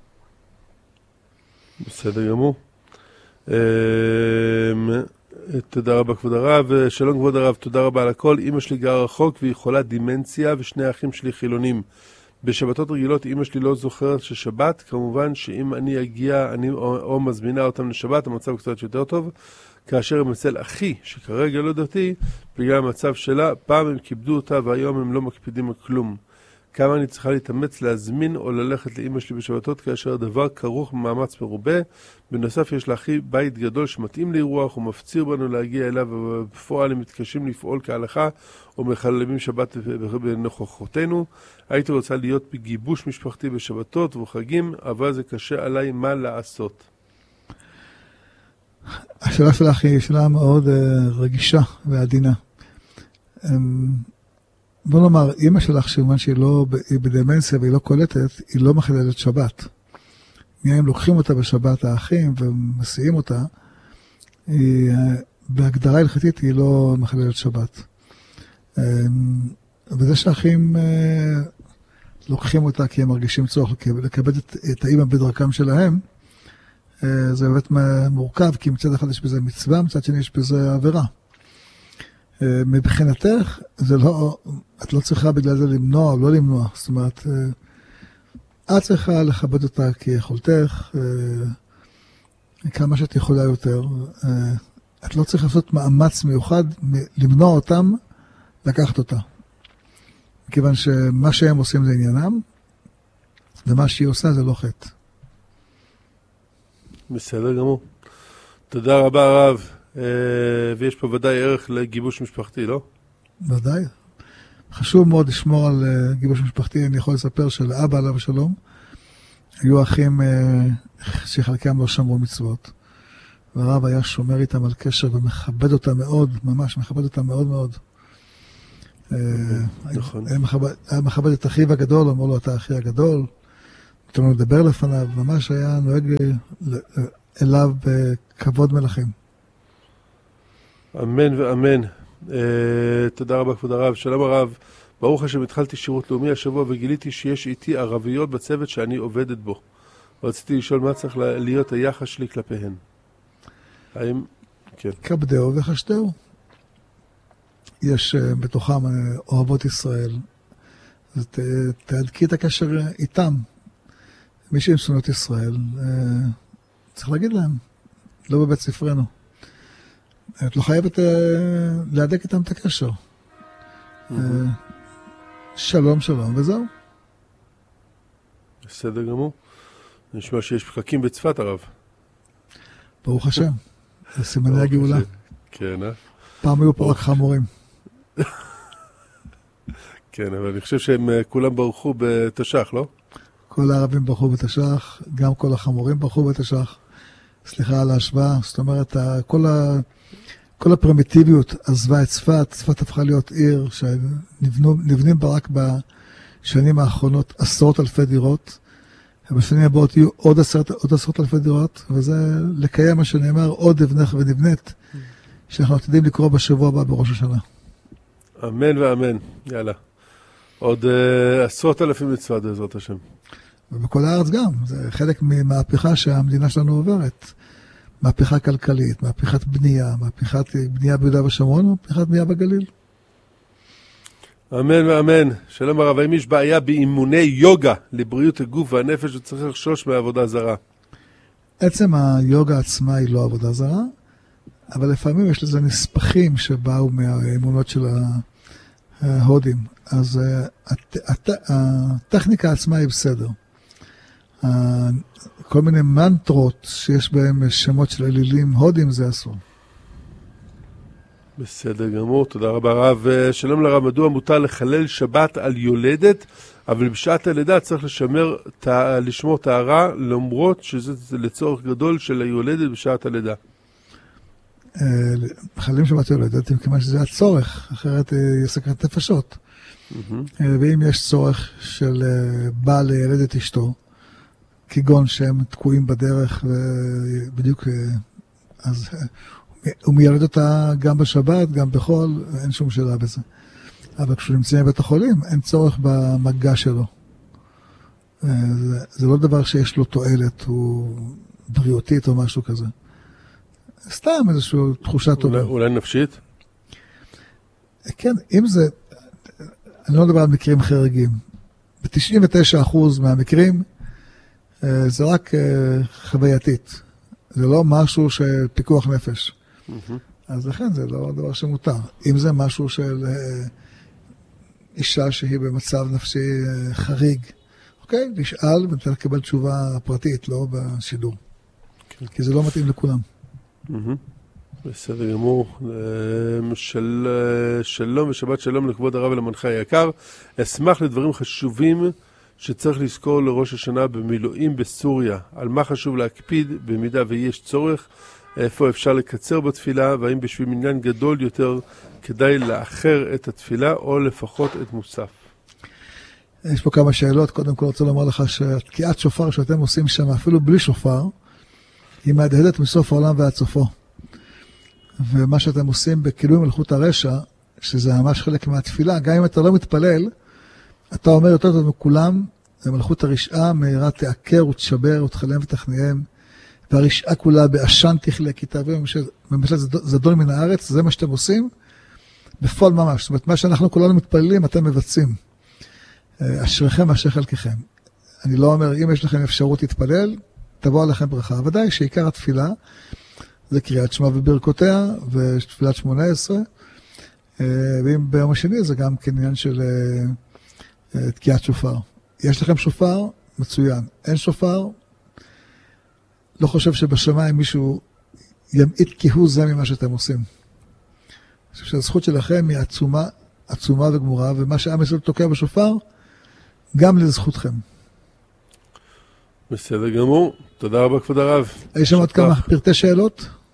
בסדר גמור. תודה רבה כבוד הרב, שלום כבוד הרב, תודה רבה על הכל. אמא שלי גרה רחוק והיא חולה דימנציה ושני האחים שלי חילונים. בשבתות רגילות אמא שלי לא זוכרת ששבת, כמובן שאם אני אגיע אני או, או מזמינה אותם לשבת, המצב קצת יותר טוב. כאשר הם אצל אחי, שכרגע לא דתי, בגלל המצב שלה, פעם הם כיבדו אותה והיום הם לא מקפידים על כלום. כמה אני צריכה להתאמץ להזמין או ללכת לאמא שלי בשבתות, כאשר הדבר כרוך במאמץ מרובה. בנוסף יש לאחי בית גדול שמתאים לאירוח, הוא מפציר בנו להגיע אליו, ובפועל הם מתקשים לפעול כהלכה, או מחללים שבת בנוכחותינו. הייתי רוצה להיות בגיבוש משפחתי בשבתות וחגים, אבל זה קשה עליי מה לעשות. השאלה שלך היא שאלה מאוד רגישה ועדינה. בוא נאמר, אמא שלך שאומן שהיא לא, היא בדמנציה והיא לא קולטת, היא לא מחללת שבת. אם לוקחים אותה בשבת האחים ומסיעים אותה, היא, בהגדרה הלכתית היא לא מחללת שבת. וזה שהאחים לוקחים אותה כי הם מרגישים צורך לקבל את, את האמא בדרכם שלהם, זה באמת מורכב, כי מצד אחד יש בזה מצווה, מצד שני יש בזה עבירה. מבחינתך, זה לא, את לא צריכה בגלל זה למנוע או לא למנוע. זאת אומרת, את צריכה לכבד אותה כיכולתך, כמה שאת יכולה יותר. את לא צריכה לעשות מאמץ מיוחד, למנוע אותם, לקחת אותה. מכיוון שמה שהם עושים זה עניינם, ומה שהיא עושה זה לא חטא. בסדר גמור. תודה רבה הרב. ויש פה ודאי ערך לגיבוש משפחתי, לא? ודאי. חשוב מאוד לשמור על גיבוש משפחתי. אני יכול לספר שלאבא עליו שלום, היו אחים שחלקם לא שמרו מצוות. והרב היה שומר איתם על קשר ומכבד אותם מאוד, ממש מכבד אותם מאוד מאוד. נכון. היה מכבד את אחיו הגדול, אמר לו, אתה אחי הגדול, נתן לו לדבר לפניו, ממש היה נוהג אליו בכבוד מלכים. אמן ואמן. תודה רבה כבוד הרב. שלום הרב, ברוך השם התחלתי שירות לאומי השבוע וגיליתי שיש איתי ערביות בצוות שאני עובדת בו. רציתי לשאול מה צריך להיות היחס שלי כלפיהן. האם... כן. כבדהו וחשדהו. יש בתוכם אוהבות ישראל. אז תהדקי את הקשר איתם. מי שהם שונאות ישראל, צריך להגיד להם, לא בבית ספרנו. את לא חייבת להדק איתם את הקשר. שלום שלום וזהו. בסדר גמור. נשמע שיש פקקים בצפת הרב. ברוך השם. זה סימני הגאולה. כן, אה? פעם היו פה רק חמורים. כן, אבל אני חושב שהם כולם ברחו בתש"ח, לא? כל הערבים ברחו בתש"ח, גם כל החמורים ברחו בתש"ח. סליחה על ההשוואה, זאת אומרת, כל, ה... כל הפרימיטיביות עזבה את צפת, צפת הפכה להיות עיר שנבנים בה רק בשנים האחרונות עשרות אלפי דירות, ובשנים הבאות יהיו עוד עשרות, עוד עשרות אלפי דירות, וזה לקיים מה שנאמר, עוד אבנך ונבנית, שאנחנו עתידים לקרוא בשבוע הבא בראש השנה. אמן ואמן, יאללה. עוד uh, עשרות אלפים לצפת בעזרת השם. ובכל הארץ גם, זה חלק ממהפכה שהמדינה שלנו עוברת. מהפכה כלכלית, מהפכת בנייה, מהפכת בנייה ביהודה ושומרון, מהפכת בנייה בגליל. אמן ואמן. שלום הרב, האם יש בעיה באימוני יוגה לבריאות הגוף והנפש וצריך לחשוש מעבודה זרה? עצם היוגה עצמה היא לא עבודה זרה, אבל לפעמים יש לזה נספחים שבאו מהאימונות של ההודים. אז הט, הט, הטכניקה עצמה היא בסדר. כל מיני מנטרות שיש בהם שמות של אלילים הודים זה אסור. בסדר גמור, תודה רבה רב. שלום לרב, מדוע מותר לחלל שבת על יולדת, אבל בשעת הלידה צריך לשמר, לשמור טהרה, למרות שזה לצורך גדול של היולדת בשעת הלידה. מחללים שבת יולדת, כיוון שזה הצורך, אחרת יסכנת נפשות. ואם יש צורך של בעל לילד את אשתו, כגון שהם תקועים בדרך, ובדיוק, אז הוא מיילד אותה גם בשבת, גם בחול, אין שום שאלה בזה. אבל כשהוא נמצא בבית החולים, אין צורך במגע שלו. זה, זה לא דבר שיש לו תועלת, הוא בריאותית או משהו כזה. סתם איזושהי תחושה טובה. אולי נפשית? כן, אם זה, אני לא מדבר על מקרים חריגים. ב-תשעים ותשעה אחוז מהמקרים, זה רק חווייתית. זה לא משהו של פיקוח נפש. אז לכן זה לא דבר שמותר. אם זה משהו של אישה שהיא במצב נפשי חריג, אוקיי, נשאל ונתן לקבל תשובה פרטית, לא בשידור. כי זה לא מתאים לכולם. בסדר גמור. של, שלום ושבת שלום לכבוד הרב ולמנחה היקר. אשמח לדברים חשובים שצריך לזכור לראש השנה במילואים בסוריה. על מה חשוב להקפיד במידה ויש צורך, איפה אפשר לקצר בתפילה, והאם בשביל מניין גדול יותר כדאי לאחר את התפילה או לפחות את מוסף. יש פה כמה שאלות. קודם כל רוצה לומר לך שהתקיעת שופר שאתם עושים שם אפילו בלי שופר, היא מהדהדת מסוף העולם ועד סופו. ומה שאתם עושים בכילוי מלכות הרשע, שזה ממש חלק מהתפילה, גם אם אתה לא מתפלל, אתה אומר יותר טוב מכולם, מלכות הרשעה מהרה תעקר ותשבר ותחלם ותכניהם, והרשעה כולה בעשן תכלה, כי תעביר ממשלת זדון מן הארץ, זה מה שאתם עושים, בפועל ממש. זאת אומרת, מה שאנחנו כולנו מתפללים, אתם מבצעים. אשריכם אשר חלקכם. אני לא אומר, אם יש לכם אפשרות להתפלל, תבוא עליכם ברכה. ודאי שעיקר התפילה, זה קריאת שמע וברכותיה, ותפילת שמונה עשרה, ואם ביום השני זה גם כעניין של תקיעת שופר. יש לכם שופר? מצוין. אין שופר? לא חושב שבשמיים מישהו ימעיט כהוא זה ממה שאתם עושים. אני חושב שהזכות שלכם היא עצומה, עצומה וגמורה, ומה שעם ישראל תוקע בשופר, גם לזכותכם. בסדר גמור. תודה רבה כבוד הרב. יש שם עוד כמה פרטי שאלות?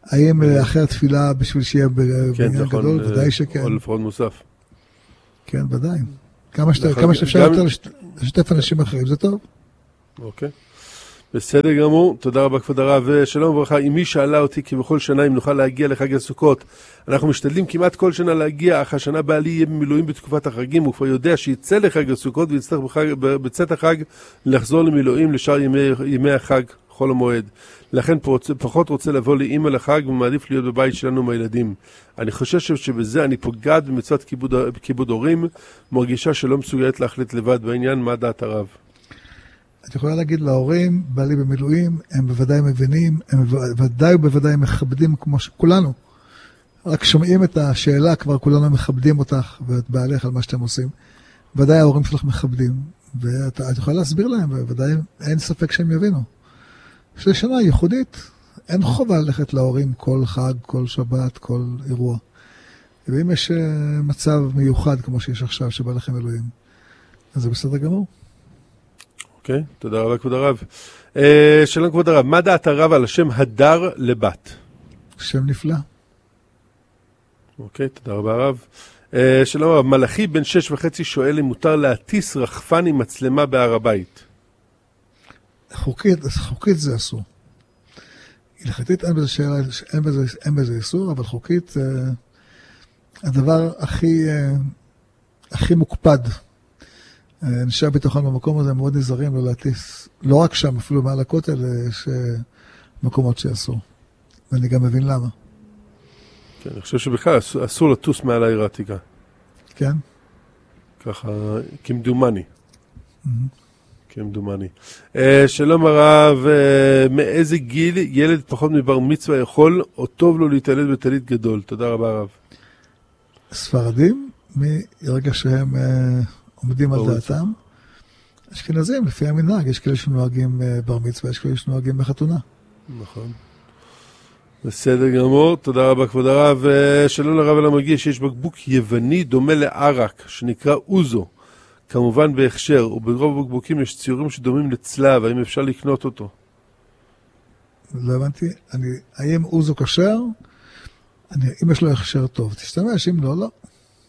האם אחרי התפילה בשביל שיהיה בניין גדול? ודאי שכן. או לפחות מוסף. כן, ודאי. כמה שאפשר יותר לשתף אנשים אחרים, זה טוב. אוקיי. בסדר גמור, תודה רבה כבוד הרב, שלום וברכה. אם מי שאלה אותי כי בכל שנה אם נוכל להגיע לחג הסוכות, אנחנו משתדלים כמעט כל שנה להגיע, אך השנה בעלי יהיה במילואים בתקופת החגים, הוא כבר יודע שיצא לחג הסוכות ויצטרך בחג, בצאת החג לחזור למילואים לשאר ימי, ימי החג, חול המועד. לכן פחות רוצה לבוא לאמא לחג ומעדיף להיות בבית שלנו עם הילדים. אני חושב שבזה אני פוגעת במצוות כיבוד, כיבוד הורים, מרגישה שלא מסוגלת להחליט לבד בעניין. מה דעת הרב? את יכולה להגיד להורים, בעלי במילואים, הם בוודאי מבינים, הם בוודאי ובוודאי מכבדים כמו שכולנו. רק שומעים את השאלה, כבר כולנו מכבדים אותך ואת בעליך על מה שאתם עושים. ודאי ההורים שלך מכבדים, ואת יכולה להסביר להם, וודאי אין ספק שהם יבינו. שזו שנה ייחודית, אין חובה ללכת להורים כל חג, כל שבת, כל אירוע. ואם יש מצב מיוחד כמו שיש עכשיו שבא לכם מילואים, אז זה בסדר גמור. אוקיי, תודה רבה כבוד הרב. שלום כבוד הרב, מה דעת הרב על השם הדר לבת? שם נפלא. אוקיי, תודה רבה הרב. שלום הרב, מלאכי בן שש וחצי שואל אם מותר להטיס רחפן עם מצלמה בהר הבית. חוקית, חוקית זה אסור. הלכתית אין בזה שאלה, אין בזה, אין בזה איסור, אבל חוקית הדבר הכי, הכי מוקפד. אנשי הביטחון במקום הזה מאוד נזהרים לא להטיס, לא רק שם, אפילו מעל הכותל, יש מקומות שאסור. ואני גם מבין למה. כן, אני חושב שבכלל אסור, אסור לטוס מעל העיר העתיקה. כן? ככה, כמדומני. כמדומני. שלום הרב, מאיזה גיל ילד פחות מבר מצווה יכול, או טוב לו להתעלד בטלית גדול? תודה רבה הרב. ספרדים, מרגע שהם עומדים על דעתם, אשכנזים, לפי המנהג, יש כאלה שנוהגים בר מצווה, יש כאלה שנוהגים בחתונה. נכון. בסדר גמור, תודה רבה כבוד הרב. שלום לרב על המגיע שיש בקבוק יווני דומה לערק, שנקרא אוזו, כמובן בהכשר, וברוב בקבוקים יש ציורים שדומים לצלב, האם אפשר לקנות אותו? לא הבנתי, אני, האם אוזו כשר? אני, אם יש לו הכשר טוב, תשתמש, אם לא, לא.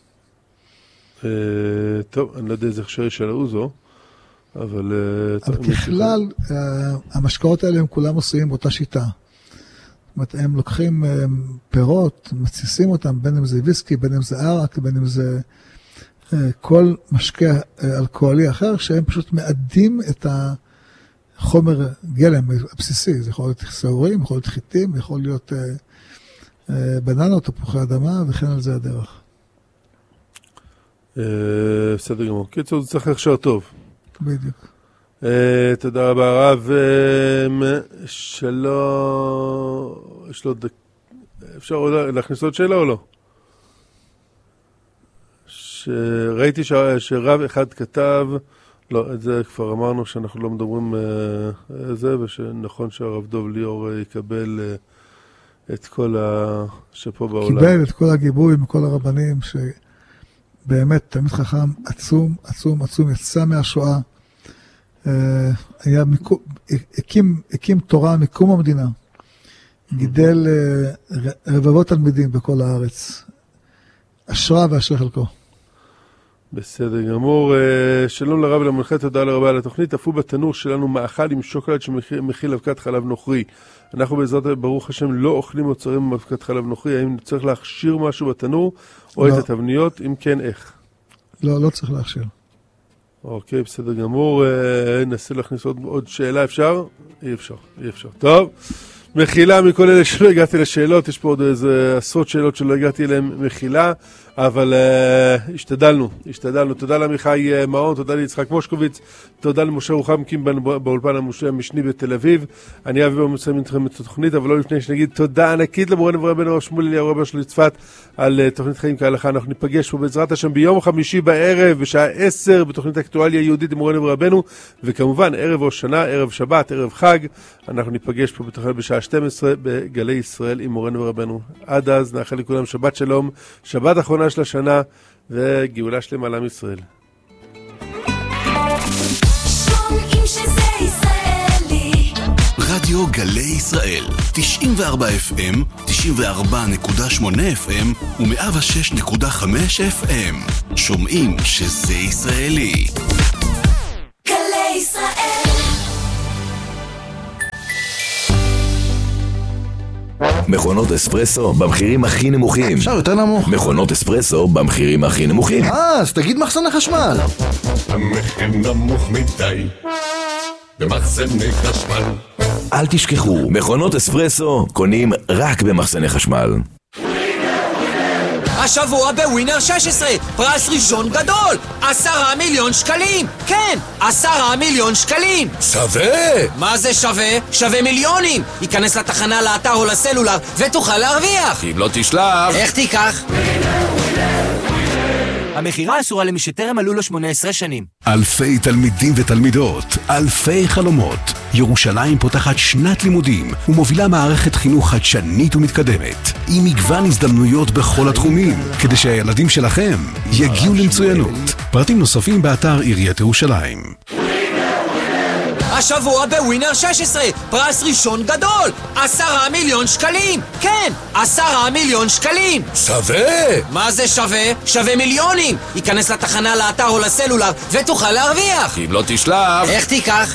טוב, אני לא יודע איזה הכשר של האוזו, אבל... אבל ככלל, המשקאות האלה הם כולם עושים באותה שיטה. זאת אומרת, הם לוקחים פירות, מציסים אותם, בין אם זה ויסקי, בין אם זה ערק, בין אם זה כל משקה אלכוהולי אחר, שהם פשוט מאדים את החומר גלם הבסיסי. זה יכול להיות שעורים, יכול להיות חיטים, יכול להיות בננות, תפוחי אדמה, וכן על זה הדרך. בסדר גמור. קיצור, זה צריך הכשר טוב. בדיוק. תודה רבה הרב. שלא... יש לו... אפשר להכניס עוד שאלה או לא? שראיתי שרב אחד כתב, לא, את זה כבר אמרנו שאנחנו לא מדברים על זה, ושנכון שהרב דוב ליאור יקבל את כל שפה בעולם. קיבל את כל הגיבוי מכל הרבנים, שבאמת תמיד חכם עצום, עצום, עצום, יצא מהשואה, היה מקום, הקים, הקים תורה מקום המדינה, גידל רבבות תלמידים בכל הארץ, אשרה ואשר חלקו. בסדר גמור. שלום לרב ולמנחה, תודה לרבה על התוכנית. אפו בתנור שלנו מאכל עם שוקולד שמכיל אבקת חלב נוכרי. אנחנו בעזרת ברוך השם לא אוכלים מוצרים עם אבקת חלב נוכרי. האם צריך להכשיר משהו בתנור או לא. את התבניות? אם כן, איך? לא, לא צריך להכשיר. אוקיי, בסדר גמור. ננסה להכניס עוד, עוד שאלה. אפשר? אי אפשר, אי אפשר. טוב. מחילה מכל אלה שלא הגעתי לשאלות, יש פה עוד איזה עשרות שאלות שלא הגעתי אליהן, מחילה, אבל uh, השתדלנו, השתדלנו. תודה לעמיחי uh, מעון, תודה ליצחק מושקוביץ, תודה למשה רוחמקין באולפן המשני בתל אביב. אני אביא במסיים איתכם את התוכנית, אבל לא לפני שנגיד תודה ענקית למורנו ורבנו הרב שמואל אליהו רבה של צפת על uh, תוכנית חיים כהלכה. אנחנו ניפגש פה בעזרת השם ביום חמישי בערב בשעה עשר בתוכנית אקטואליה יהודית עם מורנו ורבנו, וכמובן ערב ראש שנה, ערב שבת, ערב חג. אנחנו ניפגש פה בתוכנית בשעה שתים עשרה בגלי ישראל עם מורנו ורבנו. עד אז נאחל לכולם שבת שלום, שבת אחרונה של השנה וגאולה שלמה לעם ישראל. שומעים שזה ישראלי. רדיו רדיו גלי ישראל, תשעים וארבע אף אם, תשעים וארבע נקודה שמונה אף אם ו-מאה ושש נקודה חמש אף אם. שומעים שזה ישראלי. גלי ישראל. מכונות אספרסו במחירים הכי נמוכים. אפשר יותר נמוך. מכונות אספרסו במחירים הכי נמוכים. אה, אז תגיד מחסני חשמל. המחיר נמוך מדי במחסני חשמל. אל תשכחו, מכונות אספרסו קונים רק במחסני חשמל. השבוע בווינר שש עשרה, פרס ראשון גדול, עשרה מיליון שקלים. כן, עשרה מיליון שקלים. שווה! מה זה שווה? שווה מיליונים. ייכנס לתחנה, לאתר או לסלולר ותוכל להרוויח. אם לא תשלח. איך תיקח? המחירה אסורה למי שטרם מלאו לו שמונה עשרה שנים. אלפי תלמידים ותלמידות, אלפי חלומות. ירושלים פותחת שנת לימודים ומובילה מערכת חינוך חדשנית ומתקדמת, עם מגוון הזדמנויות בכל התחומים, כדי שהילדים שלכם יגיעו למצוינות. פרטים נוספים באתר עיריית ירושלים. השבוע בווינר שש עשרה, פרס ראשון גדול, עשרה מיליון שקלים. כן, עשרה מיליון שקלים. שווה! מה זה שווה? שווה מיליונים. ייכנס לתחנה, לאתר או לסלולר ותוכל להרוויח. אם לא תשלח. איך תיקח?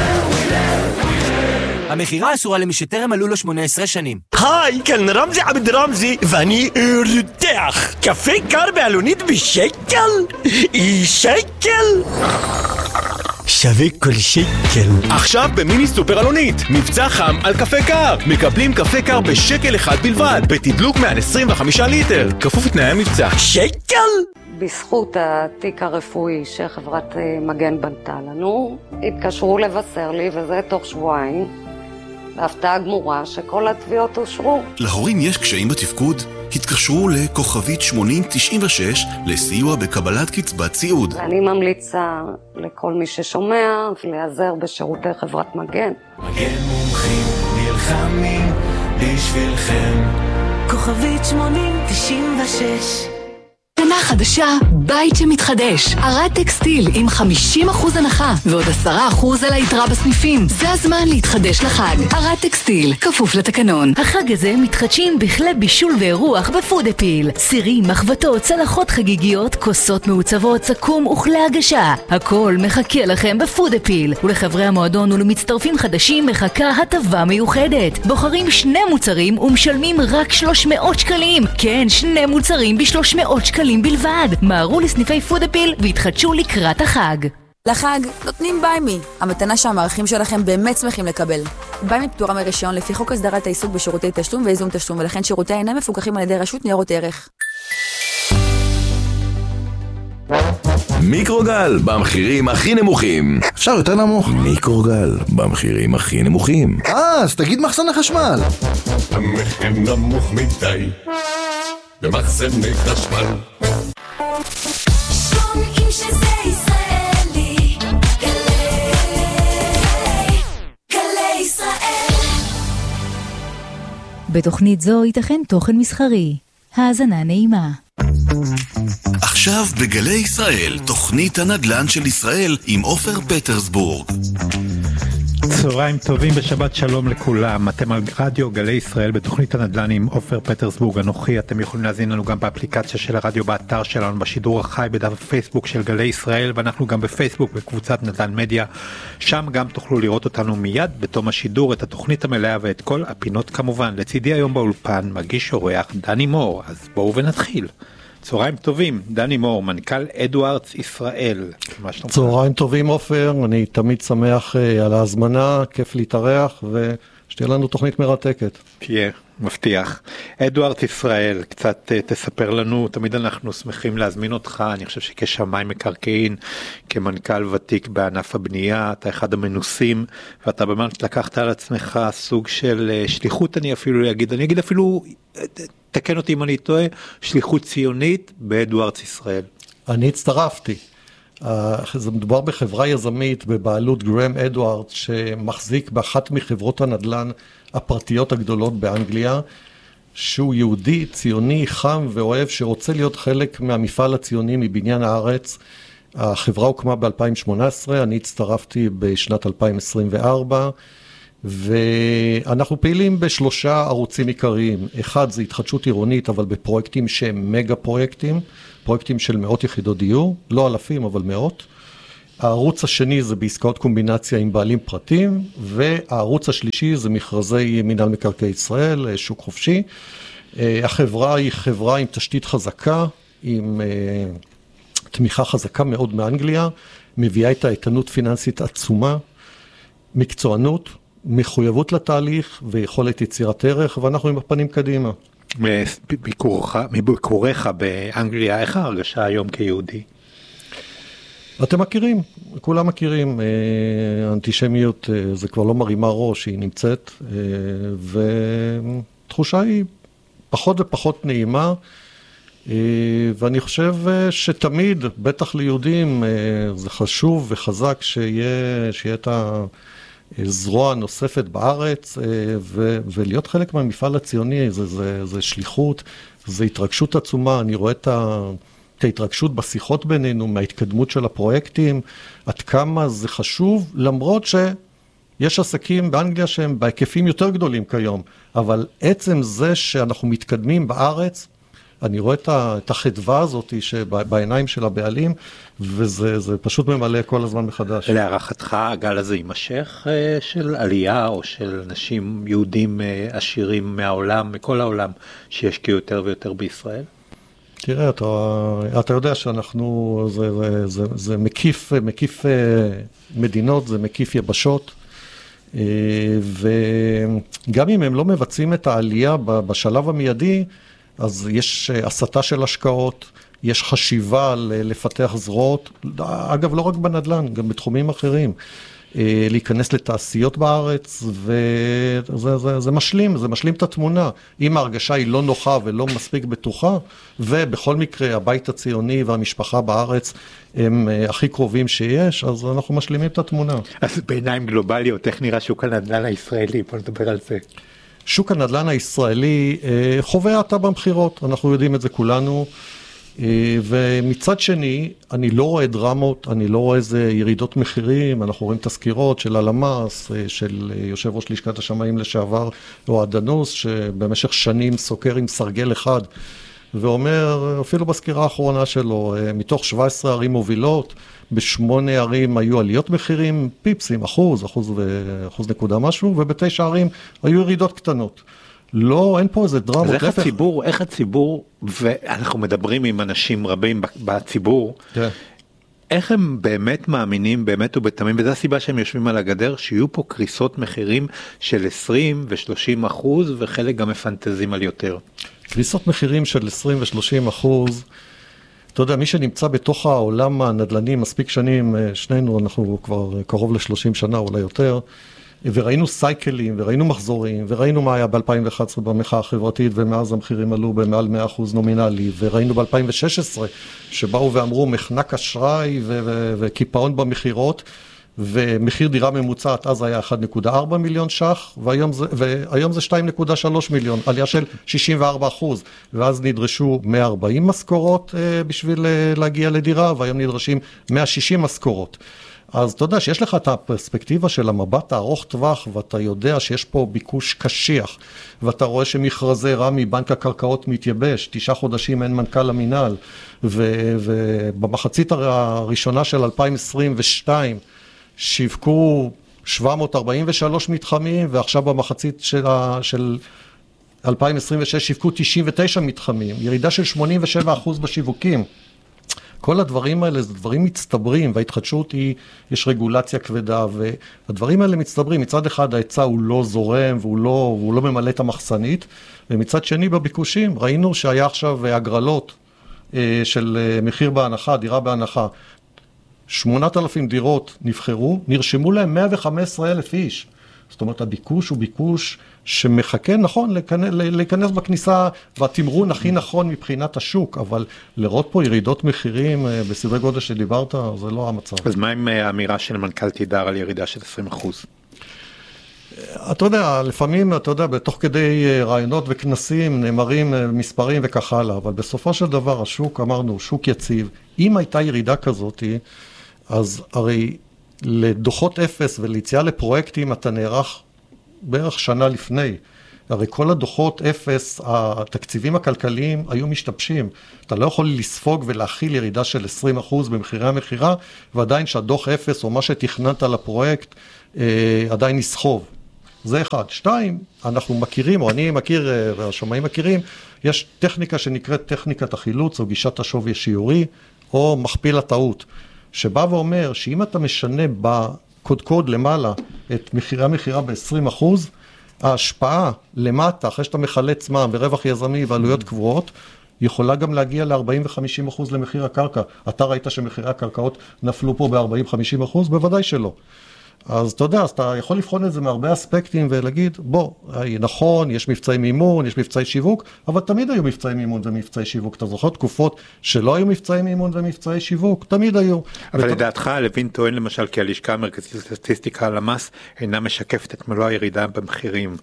המחירה אסורה למי שטרם מלאו לו שמונה עשרה שנים. היי, כאן רמזי עבד רמזי, ואני רותח. קפה קר בעלונית בשקל? שקל? שווה כל שקל. עכשיו במיני סופר אלונית, מבצע חם על קפה קר. מקבלים קפה קר בשקל אחד בלבד, בתדלוק מעל עשרים וחמישה ליטר. כפוף לתנאי המבצע. שקל? בזכות התיק הרפואי שחברת מגן בנתה לנו, התקשרו לבשר לי, וזה תוך שבועיים, בהפתעה גמורה שכל התביעות אושרו. להורים יש קשיים בתפקוד? התקשרו לכוכבית שמונים תשעים ושש לסיוע בקבלת קצבת סיעוד. ואני ממליצה לכל מי ששומע להיעזר בשירותי חברת מגן. מגן מומחים נלחמים בשבילכם. כוכבית שמונים תשעים ושש. שנה חדשה, בית שמתחדש. ארד טקסטיל עם חמישים אחוז הנחה ועוד עשרה אחוז על היתרה בסניפים. זה הזמן להתחדש לחג. ארד טקסטיל, כפוף לתקנון. החג הזה מתחדשים בכלי בישול ואירוח בפודפיל. סירים, מחבטות, צלחות חגיגיות, כוסות מעוצבות, סכו"ם וכלי הגשה. הכל מחכה לכם בפודפיל. ולחברי המועדון ולמצטרפים חדשים מחכה הטבה מיוחדת. בוחרים שני מוצרים ומשלמים רק שלוש מאות שקלים. כן, שני מוצרים ב-שלוש מאות שקלים בלבד. מהרו לסניפי פודפיל והתחדשו לקראת החג. לחג נותנים ביימי, המתנה שהמערכים שלכם באמת שמחים לקבל. ביימי פטורה מרישיון לפי חוק הסדרת העיסוק בשירותי תשלום ואיזון תשלום, ולכן שירותי אינם מפוקחים על ידי רשות ניירות ערך. מיקרוגל במחירים הכי נמוכים. אפשר יותר נמוך. מיקרוגל במחירים הכי נמוכים. אה, אז תגיד מחסני חשמל. המחיר נמוך מדי במחסני חשמל. שומעים שזה ישראלי. גלי ישראל. בתוכנית זו ייתכן תוכן מסחרי. האזנה נעימה. עכשיו בגלי ישראל, תוכנית הנדל"ן של ישראל עם עופר פטרסבורג. צהריים טובים בשבת שלום לכולם. אתם על רדיו גלי ישראל בתוכנית הנדל"ן עם עופר פטרסבורג אנוכי. אתם יכולים להזין לנו גם באפליקציה של הרדיו, באתר שלנו, בשידור החי, בדף הפייסבוק של גלי ישראל, ואנחנו גם בפייסבוק בקבוצת נדל"ן מדיה. שם גם תוכלו לראות אותנו מיד בתום השידור, את התוכנית המלאה ואת כל הפינות כמובן. לצידי היום באולפן מגיש אורח דני מור, אז בואו ונתחיל. צהריים טובים, דני מור, מנכ"ל אדוארדס ישראל. צהריים טובים עופר, אני תמיד שמח uh, על ההזמנה, כיף להתארח ושתהיה לנו תוכנית מרתקת. תהיה, מבטיח. אדוארדס ישראל, קצת uh, תספר לנו, תמיד אנחנו שמחים להזמין אותך, אני חושב שכשמאי מקרקעין, כמנכ"ל ותיק בענף הבנייה, אתה אחד המנוסים, ואתה באמת לקחת על עצמך סוג של uh, שליחות, אני אפילו אגיד, אני אגיד אפילו... תקן אותי אם אני טועה, שליחות ציונית באדוארדס ישראל. אני הצטרפתי. זה מדובר בחברה יזמית בבעלות גרם אדוארדס, שמחזיק באחת מחברות הנדל"ן הפרטיות הגדולות באנגליה, שהוא יהודי, ציוני, חם ואוהב, שרוצה להיות חלק מהמפעל הציוני מבניין הארץ. החברה הוקמה ב-אלפיים שמונה עשרה, אני הצטרפתי בשנת אלפיים עשרים וארבע, ואנחנו פעילים בשלושה ערוצים עיקריים. אחד זה התחדשות עירונית, אבל בפרויקטים שהם מגה פרויקטים, פרויקטים של מאות יחידות דיור, לא אלפים אבל מאות. הערוץ השני זה בעסקאות קומבינציה עם בעלים פרטיים, והערוץ השלישי זה מכרזי מינהל מקרקעי ישראל, שוק חופשי. החברה היא חברה עם תשתית חזקה, עם תמיכה חזקה מאוד מאנגליה, מביאה איתה איתנות פיננסית עצומה, מקצוענות, מחויבות לתהליך ויכולת יצירת ערך, ואנחנו עם הפנים קדימה. מביקורך באנגליה, איך ההרגשה היום כיהודי? אתם מכירים, כולם מכירים, האנטישמיות זה כבר לא מרימה ראש, היא נמצאת, ותחושה היא פחות ופחות נעימה, ואני חושב שתמיד, בטח ליהודים, זה חשוב וחזק שיהיה, שיהיה את הזרוע הנוספת בארץ, ו, ולהיות חלק מהמפעל הציוני, זה, זה, זה שליחות, זה התרגשות עצומה, אני רואה את ה... את ההתרגשות בשיחות בינינו, מההתקדמות של הפרויקטים, עד כמה זה חשוב, למרות שיש עסקים באנגליה שהם בהיקפים יותר גדולים כיום, אבל עצם זה שאנחנו מתקדמים בארץ, אני רואה את החדווה הזאת שבעיניים של הבעלים, וזה זה פשוט ממלא כל הזמן מחדש. להערכתך, הגל הזה יימשך של עלייה, או של אנשים יהודים עשירים מהעולם, מכל העולם, שישקיעו יותר ויותר בישראל? תראה, אתה, אתה יודע שאנחנו, זה, זה, זה, זה מקיף, מקיף מדינות, זה מקיף יבשות, וגם אם הם לא מבצעים את העלייה בשלב המיידי, אז יש הסתה של השקעות, יש חשיבה לפתח זרועות, אגב לא רק בנדל"ן, גם בתחומים אחרים. להיכנס לתעשיות בארץ, וזה זה, זה משלים, זה משלים את התמונה. אם ההרגשה היא לא נוחה ולא מספיק בטוחה, ובכל מקרה הבית הציוני והמשפחה בארץ הם הכי קרובים שיש, אז אנחנו משלימים את התמונה. אז בעיניים גלובליות, איך נראה שוק הנדל"ן הישראלי? בוא נדבר על זה. שוק הנדל"ן הישראלי חווה האטה במחירות, אנחנו יודעים את זה כולנו, ומצד שני, אני לא רואה דרמות, אני לא רואה איזה ירידות מחירים, אנחנו רואים תזכירות של הלמ"ס, של יושב ראש לשכת השמאים לשעבר, או הדנוס, שבמשך שנים סוקר עם סרגל אחד, ואומר, אפילו בסקירה האחרונה שלו, מתוך שבע עשרה ערים מובילות, בשמונה ערים היו עליות מחירים, פיפסים, אחוז, אחוז ואחוז נקודה משהו, ובתשע ערים היו ירידות קטנות. לא, אין פה איזה דרמות. אז איך הציבור, איך הציבור, ואנחנו מדברים עם אנשים רבים בציבור, איך הם באמת מאמינים, באמת ובתמים, וזו הסיבה שהם יושבים על הגדר, שיהיו פה קריסות מחירים של עשרים ו-שלושים אחוז, וחלק גם מפנטזים על יותר. קריסות מחירים של עשרים ו-שלושים אחוז, אתה יודע, מי שנמצא בתוך העולם הנדל"ני מספיק שנים, שנינו, אנחנו כבר קרוב ל-שלושים שנה, אולי יותר, וראינו סייקלים, וראינו מחזורים, וראינו מה היה ב-אלפיים ואחת עשרה במחאה החברתית, ומאז המחירים עלו במעל מאה אחוז נומינלי, וראינו ב-אלפיים ושש עשרה, שבאו ואמרו מחנק אשראי וקיפאון במחירות, ומחיר דירה ממוצעת אז היה אחד נקודה ארבע מיליון שח, והיום זה, והיום זה שתיים נקודה שלוש מיליון, עלייה של שישים וארבעה אחוז, ואז נדרשו מאה וארבעים משכורות בשביל להגיע לדירה, והיום נדרשים מאה ושישים משכורות. אז אתה יודע שיש לך את הפרספקטיבה של המבט הארוך טווח, ואתה יודע שיש פה ביקוש קשיח, ואתה רואה שמכרזי רמי, בנק הקרקעות מתייבש, תשעה חודשים אין מנכ"ל המינהל, ו- ובמחצית הראשונה של אלפיים עשרים ושתיים שיווקו שבע מאות ארבעים ושלושה מתחמים, ועכשיו במחצית של, ה- של אלפיים עשרים ושש שיווקו תשעים ותשעה מתחמים, ירידה של שמונים ושבעה אחוז בשיווקים. כל הדברים האלה זה דברים מצטברים, וההתחדשות היא, יש רגולציה כבדה, והדברים האלה מצטברים. מצד אחד ההיצע הוא לא זורם, והוא לא, והוא לא ממלא את המחסנית, ומצד שני בביקושים ראינו שהיה עכשיו הגרלות של מחיר בהנחה, דירה בהנחה, שמונת אלפים דירות נבחרו, נרשמו להם מאה וחמישה עשר אלף איש. זאת אומרת, הביקוש הוא ביקוש שמחכה, נכון, להיכנס בכניסה, והתמרון הכי נכון מבחינת השוק, אבל לראות פה ירידות מחירים בסדרי גודל שדיברת, זה לא המצב. אז מה עם האמירה של מנכ"ל תידר על ירידה של עשרים אחוז? אתה יודע, לפעמים, אתה יודע, בתוך כדי רעיונות וכנסים, נאמרים מספרים וכך הלאה, אבל בסופו של דבר השוק, אמרנו, שוק יציב. אם הייתה ירידה כזאת, אז הרי לדוחות אפס וליציאה לפרויקטים אתה נערך בערך שנה לפני. הרי כל הדוחות אפס, התקציבים הכלכליים היו משתבשים. אתה לא יכול לספוג ולהכיל ירידה של עשרים אחוז במחירי המחירה, ועדיין שהדוח אפס או מה שתכננת לפרויקט אה, עדיין נסחוב. זה אחד. שתיים, אנחנו מכירים, או אני מכיר, והשומעים מכירים, יש טכניקה שנקראת טכניקת החילוץ, או גישת השווי השיעורי, או מכפיל הטעות, שבא ואומר שאם אתה משנה בקודקוד למעלה את מחירי המחירה ב-עשרים אחוז, ההשפעה למטה, אחרי שאתה מחלץ מע"מ ורווח יזמי ועלויות קבועות, יכולה גם להגיע ל-ארבעים וחמישים אחוז למחיר הקרקע. אתה ראית שמחירי הקרקעות נפלו פה ב-ארבעים חמישים אחוז? בוודאי שלא. אז אתה יודע, אז אתה יכול לבחון את זה מהרבה אספקטים ולהגיד, בוא, נכון, יש מבצעי מימון, יש מבצעי שיווק, אבל תמיד היו מבצעי מימון ומבצעי שיווק. אתה זוכר תקופות שלא היו מבצעי מימון ומבצעי שיווק? תמיד היו. אבל ות... לדעתך, לוין טוען למשל, כי הלשכה המרכזית לסטטיסטיקה, למ"ס, אינה משקפת את מלוא הירידה במחירים,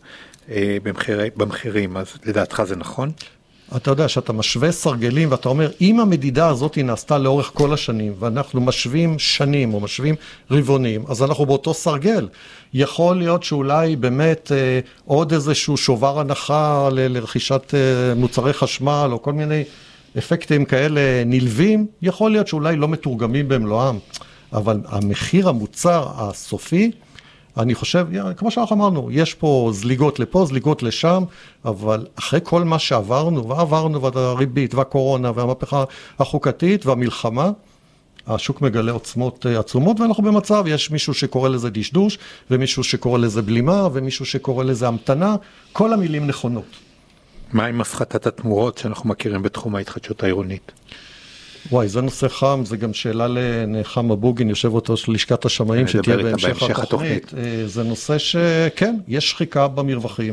במחירי, במחירים, אז לדעתך זה נכון? אתה יודע שאתה משווה סרגלים ואתה אומר, אם המדידה הזאת היא נעשתה לאורך כל השנים, ואנחנו משווים שנים או משווים רבעונים, אז אנחנו באותו סרגל. יכול להיות שאולי באמת אה, עוד איזשהו שובר הנחה ל- לרכישת אה, מוצרי חשמל, או כל מיני אפקטים כאלה נלווים, יכול להיות שאולי לא מתורגמים במלואם. אבל המחיר המוצר הסופי, אני חושב, כמו שאנחנו אמרנו, יש פה זליגות לפה, זליגות לשם, אבל אחרי כל מה שעברנו, ועברנו, והריבית, והקורונה, והמהפכה החוקתית, והמלחמה, השוק מגלה עוצמות עצומות, ואנחנו במצב, יש מישהו שקורא לזה דשדוש, ומישהו שקורא לזה בלימה, ומישהו שקורא לזה המתנה, כל המילים נכונות. מה עם הפחתת התמורות שאנחנו מכירים בתחום ההתחדשות העירונית? וואי, זה נושא חם, זה גם שאלה לנחמה בוגין, יושב אותו של לשכת השמאים, שתהיה בהמשך התוכנית. זה נושא שכן, יש שחיקה במרווחים,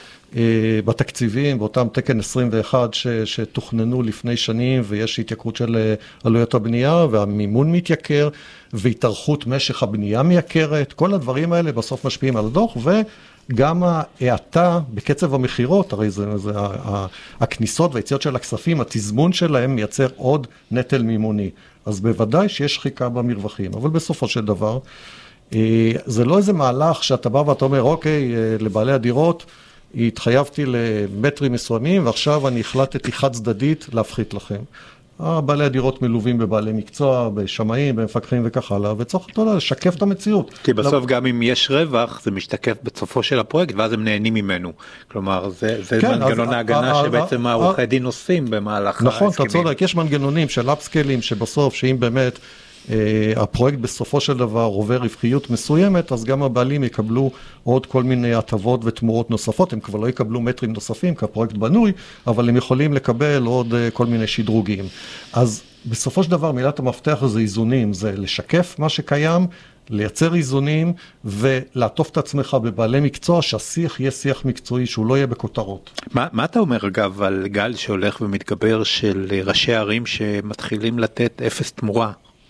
בתקציבים, באותם תקן עשרים ואחת שתוכננו לפני שנים, ויש התייקרות של עלויות הבנייה, והמימון מתייקר, והתארכות משך הבנייה מייקרת, כל הדברים האלה בסוף משפיעים על הדוח, ו... גם ההאטה בקצב המחירות, הרי זה, זה הכניסות והיציאות של הכספים, התזמון שלהם מייצר עוד נטל מימוני. אז בוודאי שיש שחיקה במרווחים, אבל בסופו של דבר, זה לא איזה מהלך שאתה בא ואתה אומר, אוקיי, לבעלי הדירות, התחייבתי למטרים מסוימים, ועכשיו אני החלטתי חד צדדית להפחית לכם. בעלי הדירות מלווים בבעלי מקצוע, בשמאים, במפקחים וכך הלאה, וצריך לשקף את המציאות. כי בסוף גם אם יש רווח, זה משתקף בסופו של הפרויקט, ואז הם נהנים ממנו. כלומר, זה, זה כן, מנגנון אז, ההגנה ה- שבעצם העורכי דין עושים במהלך נכון, ההסכמים. נכון, אתה צודק, יש מנגנונים של אפסקלים, שבסוף, שאם באמת הפרויקט בסופו של דבר עובר רווחיות מסוימת, אז גם הבעלים יקבלו עוד כל מיני הטבות ותמורות נוספות, הם כבר לא יקבלו מטרים נוספים, כי הפרויקט בנוי, אבל הם יכולים לקבל עוד כל מיני שדרוגים. אז בסופו של דבר מילת המפתח זה איזונים, זה לשקף מה שקיים, לייצר איזונים ולעטוף את עצמך בבעלי מקצוע, שהשיח יהיה שיח מקצועי, שהוא לא יהיה בכותרות. מה, מה אתה אומר אגב על גל שהולך ומתגבר של ראשי ערים שמתחילים לתת אפס תמורה?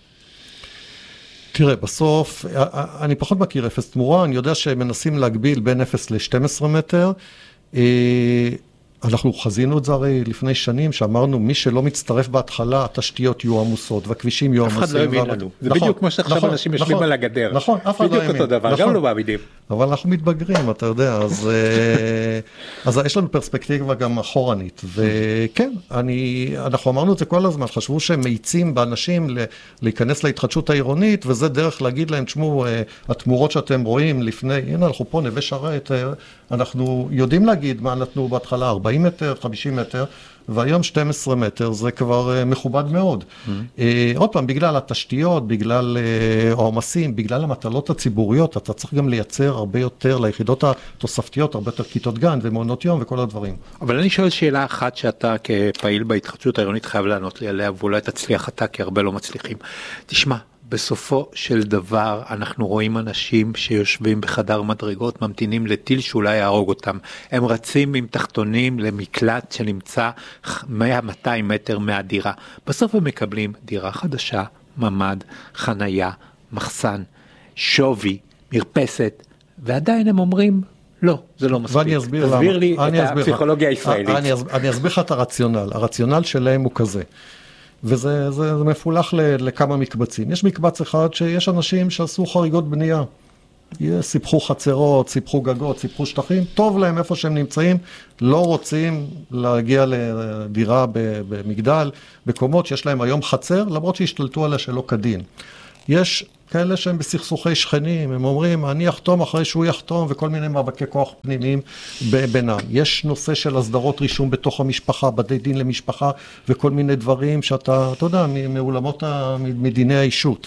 תראה, בסוף, אני פחות מכיר אפס תמורה, אני יודע שהם מנסים להגביל בין אפס ל-שנים עשר מטר, אנחנו חזינו את זה הרי לפני שנים, שאמרנו, מי שלא מצטרף בהתחלה, התשתיות יהיו עמוסות, והכבישים יהיו עמוסים. אף אחד לא הבין לנו. זה בדיוק כמו שעכשיו אנשים יושבים על הגדר. נכון, אף אחד לא הבין. בדיוק אותו דבר, גם לא מעמידים. אבל אנחנו מתבגרים, אתה יודע, אז, אז יש לנו פרספקטיבה גם אחורנית, וכן, אני, אנחנו אמרנו את זה כל הזמן, חשבו שהם מאיצים באנשים להיכנס להתחדשות העירונית, וזה דרך להגיד להם, תשמעו, התמורות שאתם רואים לפני, הנה אנחנו פה נווה שרת, אנחנו יודעים להגיד מה נתנו בהתחלה, ארבעים מטר, חמישים מטר, והיום שנים עשר מטר, זה כבר מכובד מאוד. Mm-hmm. עוד פעם, בגלל התשתיות, בגלל העומסים, בגלל המטלות הציבוריות, אתה צריך גם לייצר הרבה יותר ליחידות התוספתיות, הרבה יותר כיתות גן ומעונות יום וכל הדברים. אבל אני שואל שאלה אחת שאתה כפעיל בהתחדשות העירונית חייב לענות לי עליה, ואולי תצליח אתה, כי הרבה לא מצליחים. תשמע, בסופו של דבר אנחנו רואים אנשים שיושבים בחדר מדרגות, ממתינים לטיל שאולי יהרוג אותם. הם רצים עם תחתונים למקלט שנמצא מאה עד מאתיים מטר מהדירה. בסוף הם מקבלים דירה חדשה, ממד, חנייה, מחסן, שווי, מרפסת, ועדיין הם אומרים, לא, זה לא מספיק. ואני אסביר למה. תסביר לי את הפסיכולוגיה הישראלית. אני אסביר לך את הרציונל. הרציונל שלהם הוא כזה. וזה זה, זה מפולח ל, לכמה מקבצים. יש מקבץ אחד שיש אנשים שעשו חריגות בנייה. סיפחו חצרות, סיפחו גגות, סיפחו שטחים, טוב להם איפה שהם נמצאים, לא רוצים להגיע לדירה במגדל, בקומות שיש להם היום חצר, למרות שהשתלטו עליה שלא כדין. יש כאלה שהם בסכסוכי שכנים, הם אומרים, אני אחתום אחרי שהוא יחתום, וכל מיני מאבקי כוח פנימיים בינם. יש נושא של הסדרות רישום בתוך המשפחה, בתי דין למשפחה, וכל מיני דברים שאתה, אתה יודע, מעולמות, מדיני האישות.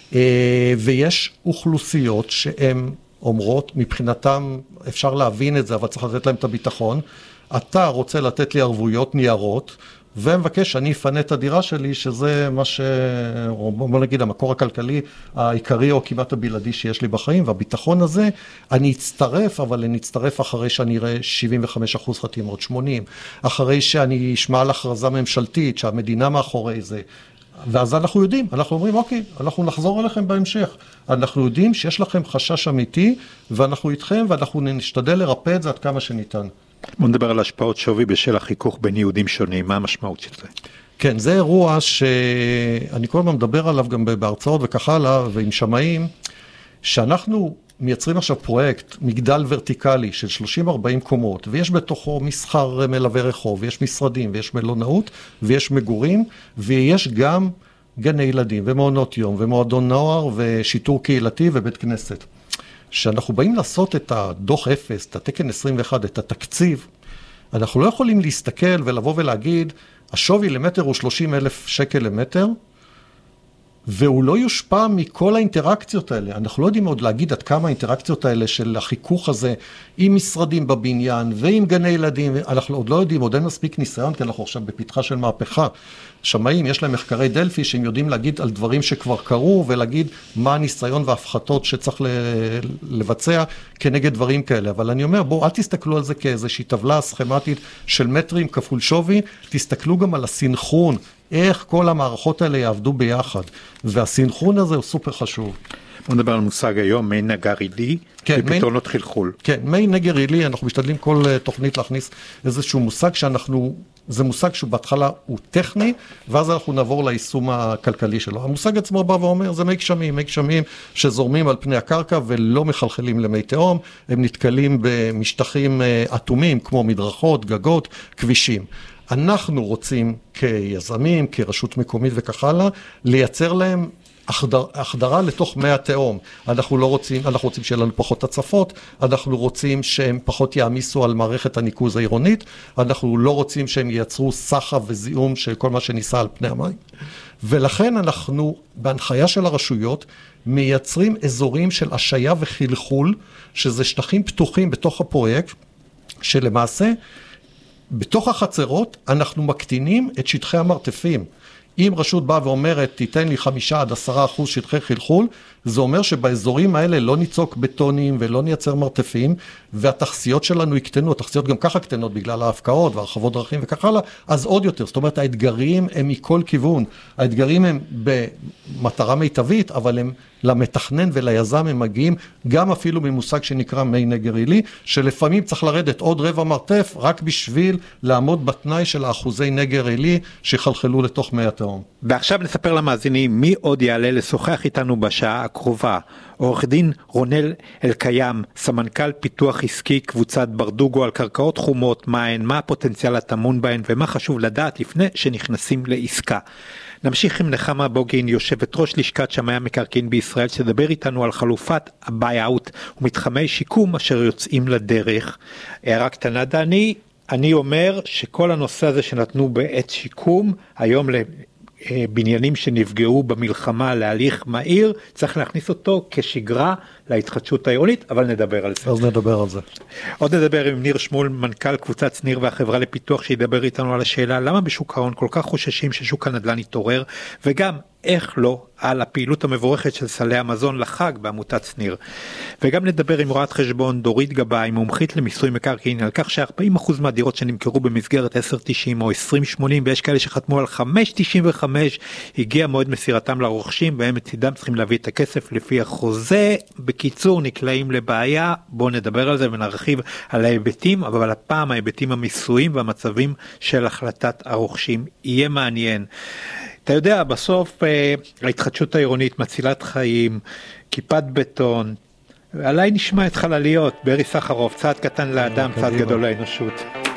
ויש אוכלוסיות שהן אומרות, מבחינתם אפשר להבין את זה, אבל צריך לתת להם את הביטחון. אתה רוצה לתת לי ערבויות ניירות, ומבקש שאני אפנה את הדירה שלי, שזה מה ש... בוא נגיד, המקור הכלכלי העיקרי או כמעט הבלעדי שיש לי בחיים, והביטחון הזה, אני אצטרף, אבל אני אצטרף אחרי שאני אראה שבעים וחמישה אחוז חתימות, שמונים, אחרי שאני אשמע על הכרזה ממשלתית, שהמדינה מאחורי זה, ואז אנחנו יודעים, אנחנו אומרים, אוקיי, אנחנו נחזור אליכם בהמשך. אנחנו יודעים שיש לכם חשש אמיתי, ואנחנו איתכם, ואנחנו נשתדל לרפא את זה עד כמה שניתן. בוא נדבר על השפעות שווי בשל החיכוך בין יהודים שונים, מה המשמעות של זה? כן, זה אירוע שאני כל הזמן מדבר עליו גם בהרצאות וכך הלאה, ועם שמאים, שאנחנו מייצרים עכשיו פרויקט, מגדל ורטיקלי של שלושים ארבעים קומות, ויש בתוכו מסחר מלווה רחוב, ויש משרדים, ויש מלונאות, ויש מגורים, ויש גם גני ילדים, ומעונות יום, ומועדון נוער, ושיטור קהילתי, ובית כנסת. שאנחנו באים לעשות את הדוח אפס, את התקן עשרים ואחת, את התקציב, אנחנו לא יכולים להסתכל ולבוא ולהגיד, השווי למטר הוא שלושים אלף שקל למטר, והוא לא יושפע מכל האינטראקציות האלה. אנחנו לא יודעים עוד להגיד עד כמה האינטראקציות האלה של החיכוך הזה עם משרדים בבניין ועם גני ילדים, אנחנו עוד לא יודעים, עוד אין מספיק ניסיון, כי אנחנו עכשיו בפתחה של מהפכה. שמאים, יש להם מחקרי דלפי שהם יודעים להגיד על דברים שכבר קרו, ולהגיד מה הניסיון וההפחתות שצריך לבצע כנגד דברים כאלה. אבל אני אומר, בואו, אל תסתכלו על זה כאיזושהי טבלה סכמטית של מטרים כפול שווי, תסתכלו גם על הסינכרון, איך כל המערכות האלה יעבדו ביחד, והסינכרון הזה הוא סופר חשוב. בוא נדבר על מושג היום, מי נגר עילי, כן, ופתרונות מי... חלחול. כן, מי נגר עילי, אנחנו משתדלים כל תוכנית להכניס איזשהו מושג שאנחנו, זה מושג שהוא בהתחלה הוא טכני, ואז אנחנו נעבור ליישום הכלכלי שלו. המושג עצמו בא ואומר, זה מי גשמים, מי גשמים שזורמים על פני הקרקע ולא מחלחלים למי תהום, הם נתקלים במשטחים אטומים כמו מדרכות, גגות, כבישים. אנחנו רוצים כיזמים, כרשות מקומית וכך הלאה, לייצר להם החדר, החדרה לתוך מי התהום. אנחנו לא רוצים, אנחנו רוצים שיהיה לנו פחות הצפות, אנחנו רוצים שהם פחות יעמיסו על מערכת הניקוז העירונית, אנחנו לא רוצים שהם ייצרו סחף וזיהום של כל מה שניסה על פני המים. ולכן אנחנו, בהנחיה של הרשויות, מייצרים אזורים של השיה וחלחול, שזה שטחים פתוחים בתוך הפרויקט, שלמעשה, בתוך החצרות אנחנו מקטינים את שטחי המרתפים. אם רשות באה ואומרת, תיתן לי חמישה עד עשרה אחוז שטחי חלחול, זה אומר שבאזורים האלה לא ניצוק בטונים ולא נייצר מרתפים, והתחסיות שלנו יקטנו, התחסיות גם ככה קטנות בגלל ההפקעות והרחבות דרכים וכך הלאה, אז עוד יותר. זאת אומרת, האתגרים הם מכל כיוון. האתגרים הם במטרה מיטבית, אבל הם למתכנן וליזם הם מגיעים, גם אפילו ממושג שנקרא מי נגר עילי, שלפעמים צריך לרדת עוד רבע מרתף, רק בשביל לעמוד בתנאי של האחוזי נגר עילי שחלחלו לתוך מי התהום. ועכשיו נספר למאזינים מי עוד יעלה לשוחח איתנו בשעה הקרובה. עורך דין רונל אלקיים, סמנכ"ל פיתוח עסקי קבוצת ברדוגו, על קרקעות חומות, מהן, מה הפוטנציאל הטמון בהן ומה חשוב לדעת לפני שנכנסים לעסקה. נמשיך עם נחמה בוגין, יושבת ראש לשכת שמאי המקרקעין בישראל, שדבר איתנו על חלופת הבייאאוט ומתחמי שיקום אשר יוצאים לדרך. הערה קטנה דני, אני אומר שכל הנושא הזה שנתנו בעת שיקום, היום לבניינים שנפגעו במלחמה להליך מהיר, צריך להכניס אותו כשגרה להתחדשות העירונית, אבל נדבר על זה. אז נדבר על זה. עוד נדבר עם ניר שמול, מנכ"ל קבוצת שניר והחברה לפיתוח, שידבר איתנו על השאלה למה בשוק ההון כל כך חוששים ששוק הנדל"ן יתעורר, וגם איך לא על הפעילות המבורכת של סלי המזון לחג בעמותת שניר. וגם נדבר עם רואת חשבון דורית גבאי, מומחית למיסוי מקרקעין, על כך ש-ארבעים אחוז מהדירות שנמכרו במסגרת עשר תשעים או עשרים שמונים, ויש כאלה שחתמו על חמש תשעים וחמש, הגיע מועד מסירתם לרוכשים, והם מצידם צריכים להביא את הכסף לפי החוזה. בקיצור, נקלעים לבעיה. בואו נדבר על זה ונרחיב על ההיבטים, אבל הפעם ההיבטים המיסויים והמצבים של החלטת הרוכשים. יהיה מעניין. אתה יודע, בסוף ההתחדשות העירונית מצילת חיים, כיפת בטון, עליי נשמע את חלליות, ברי סחרוף, צעד קטן לאדם, צעד גדול לאנושות.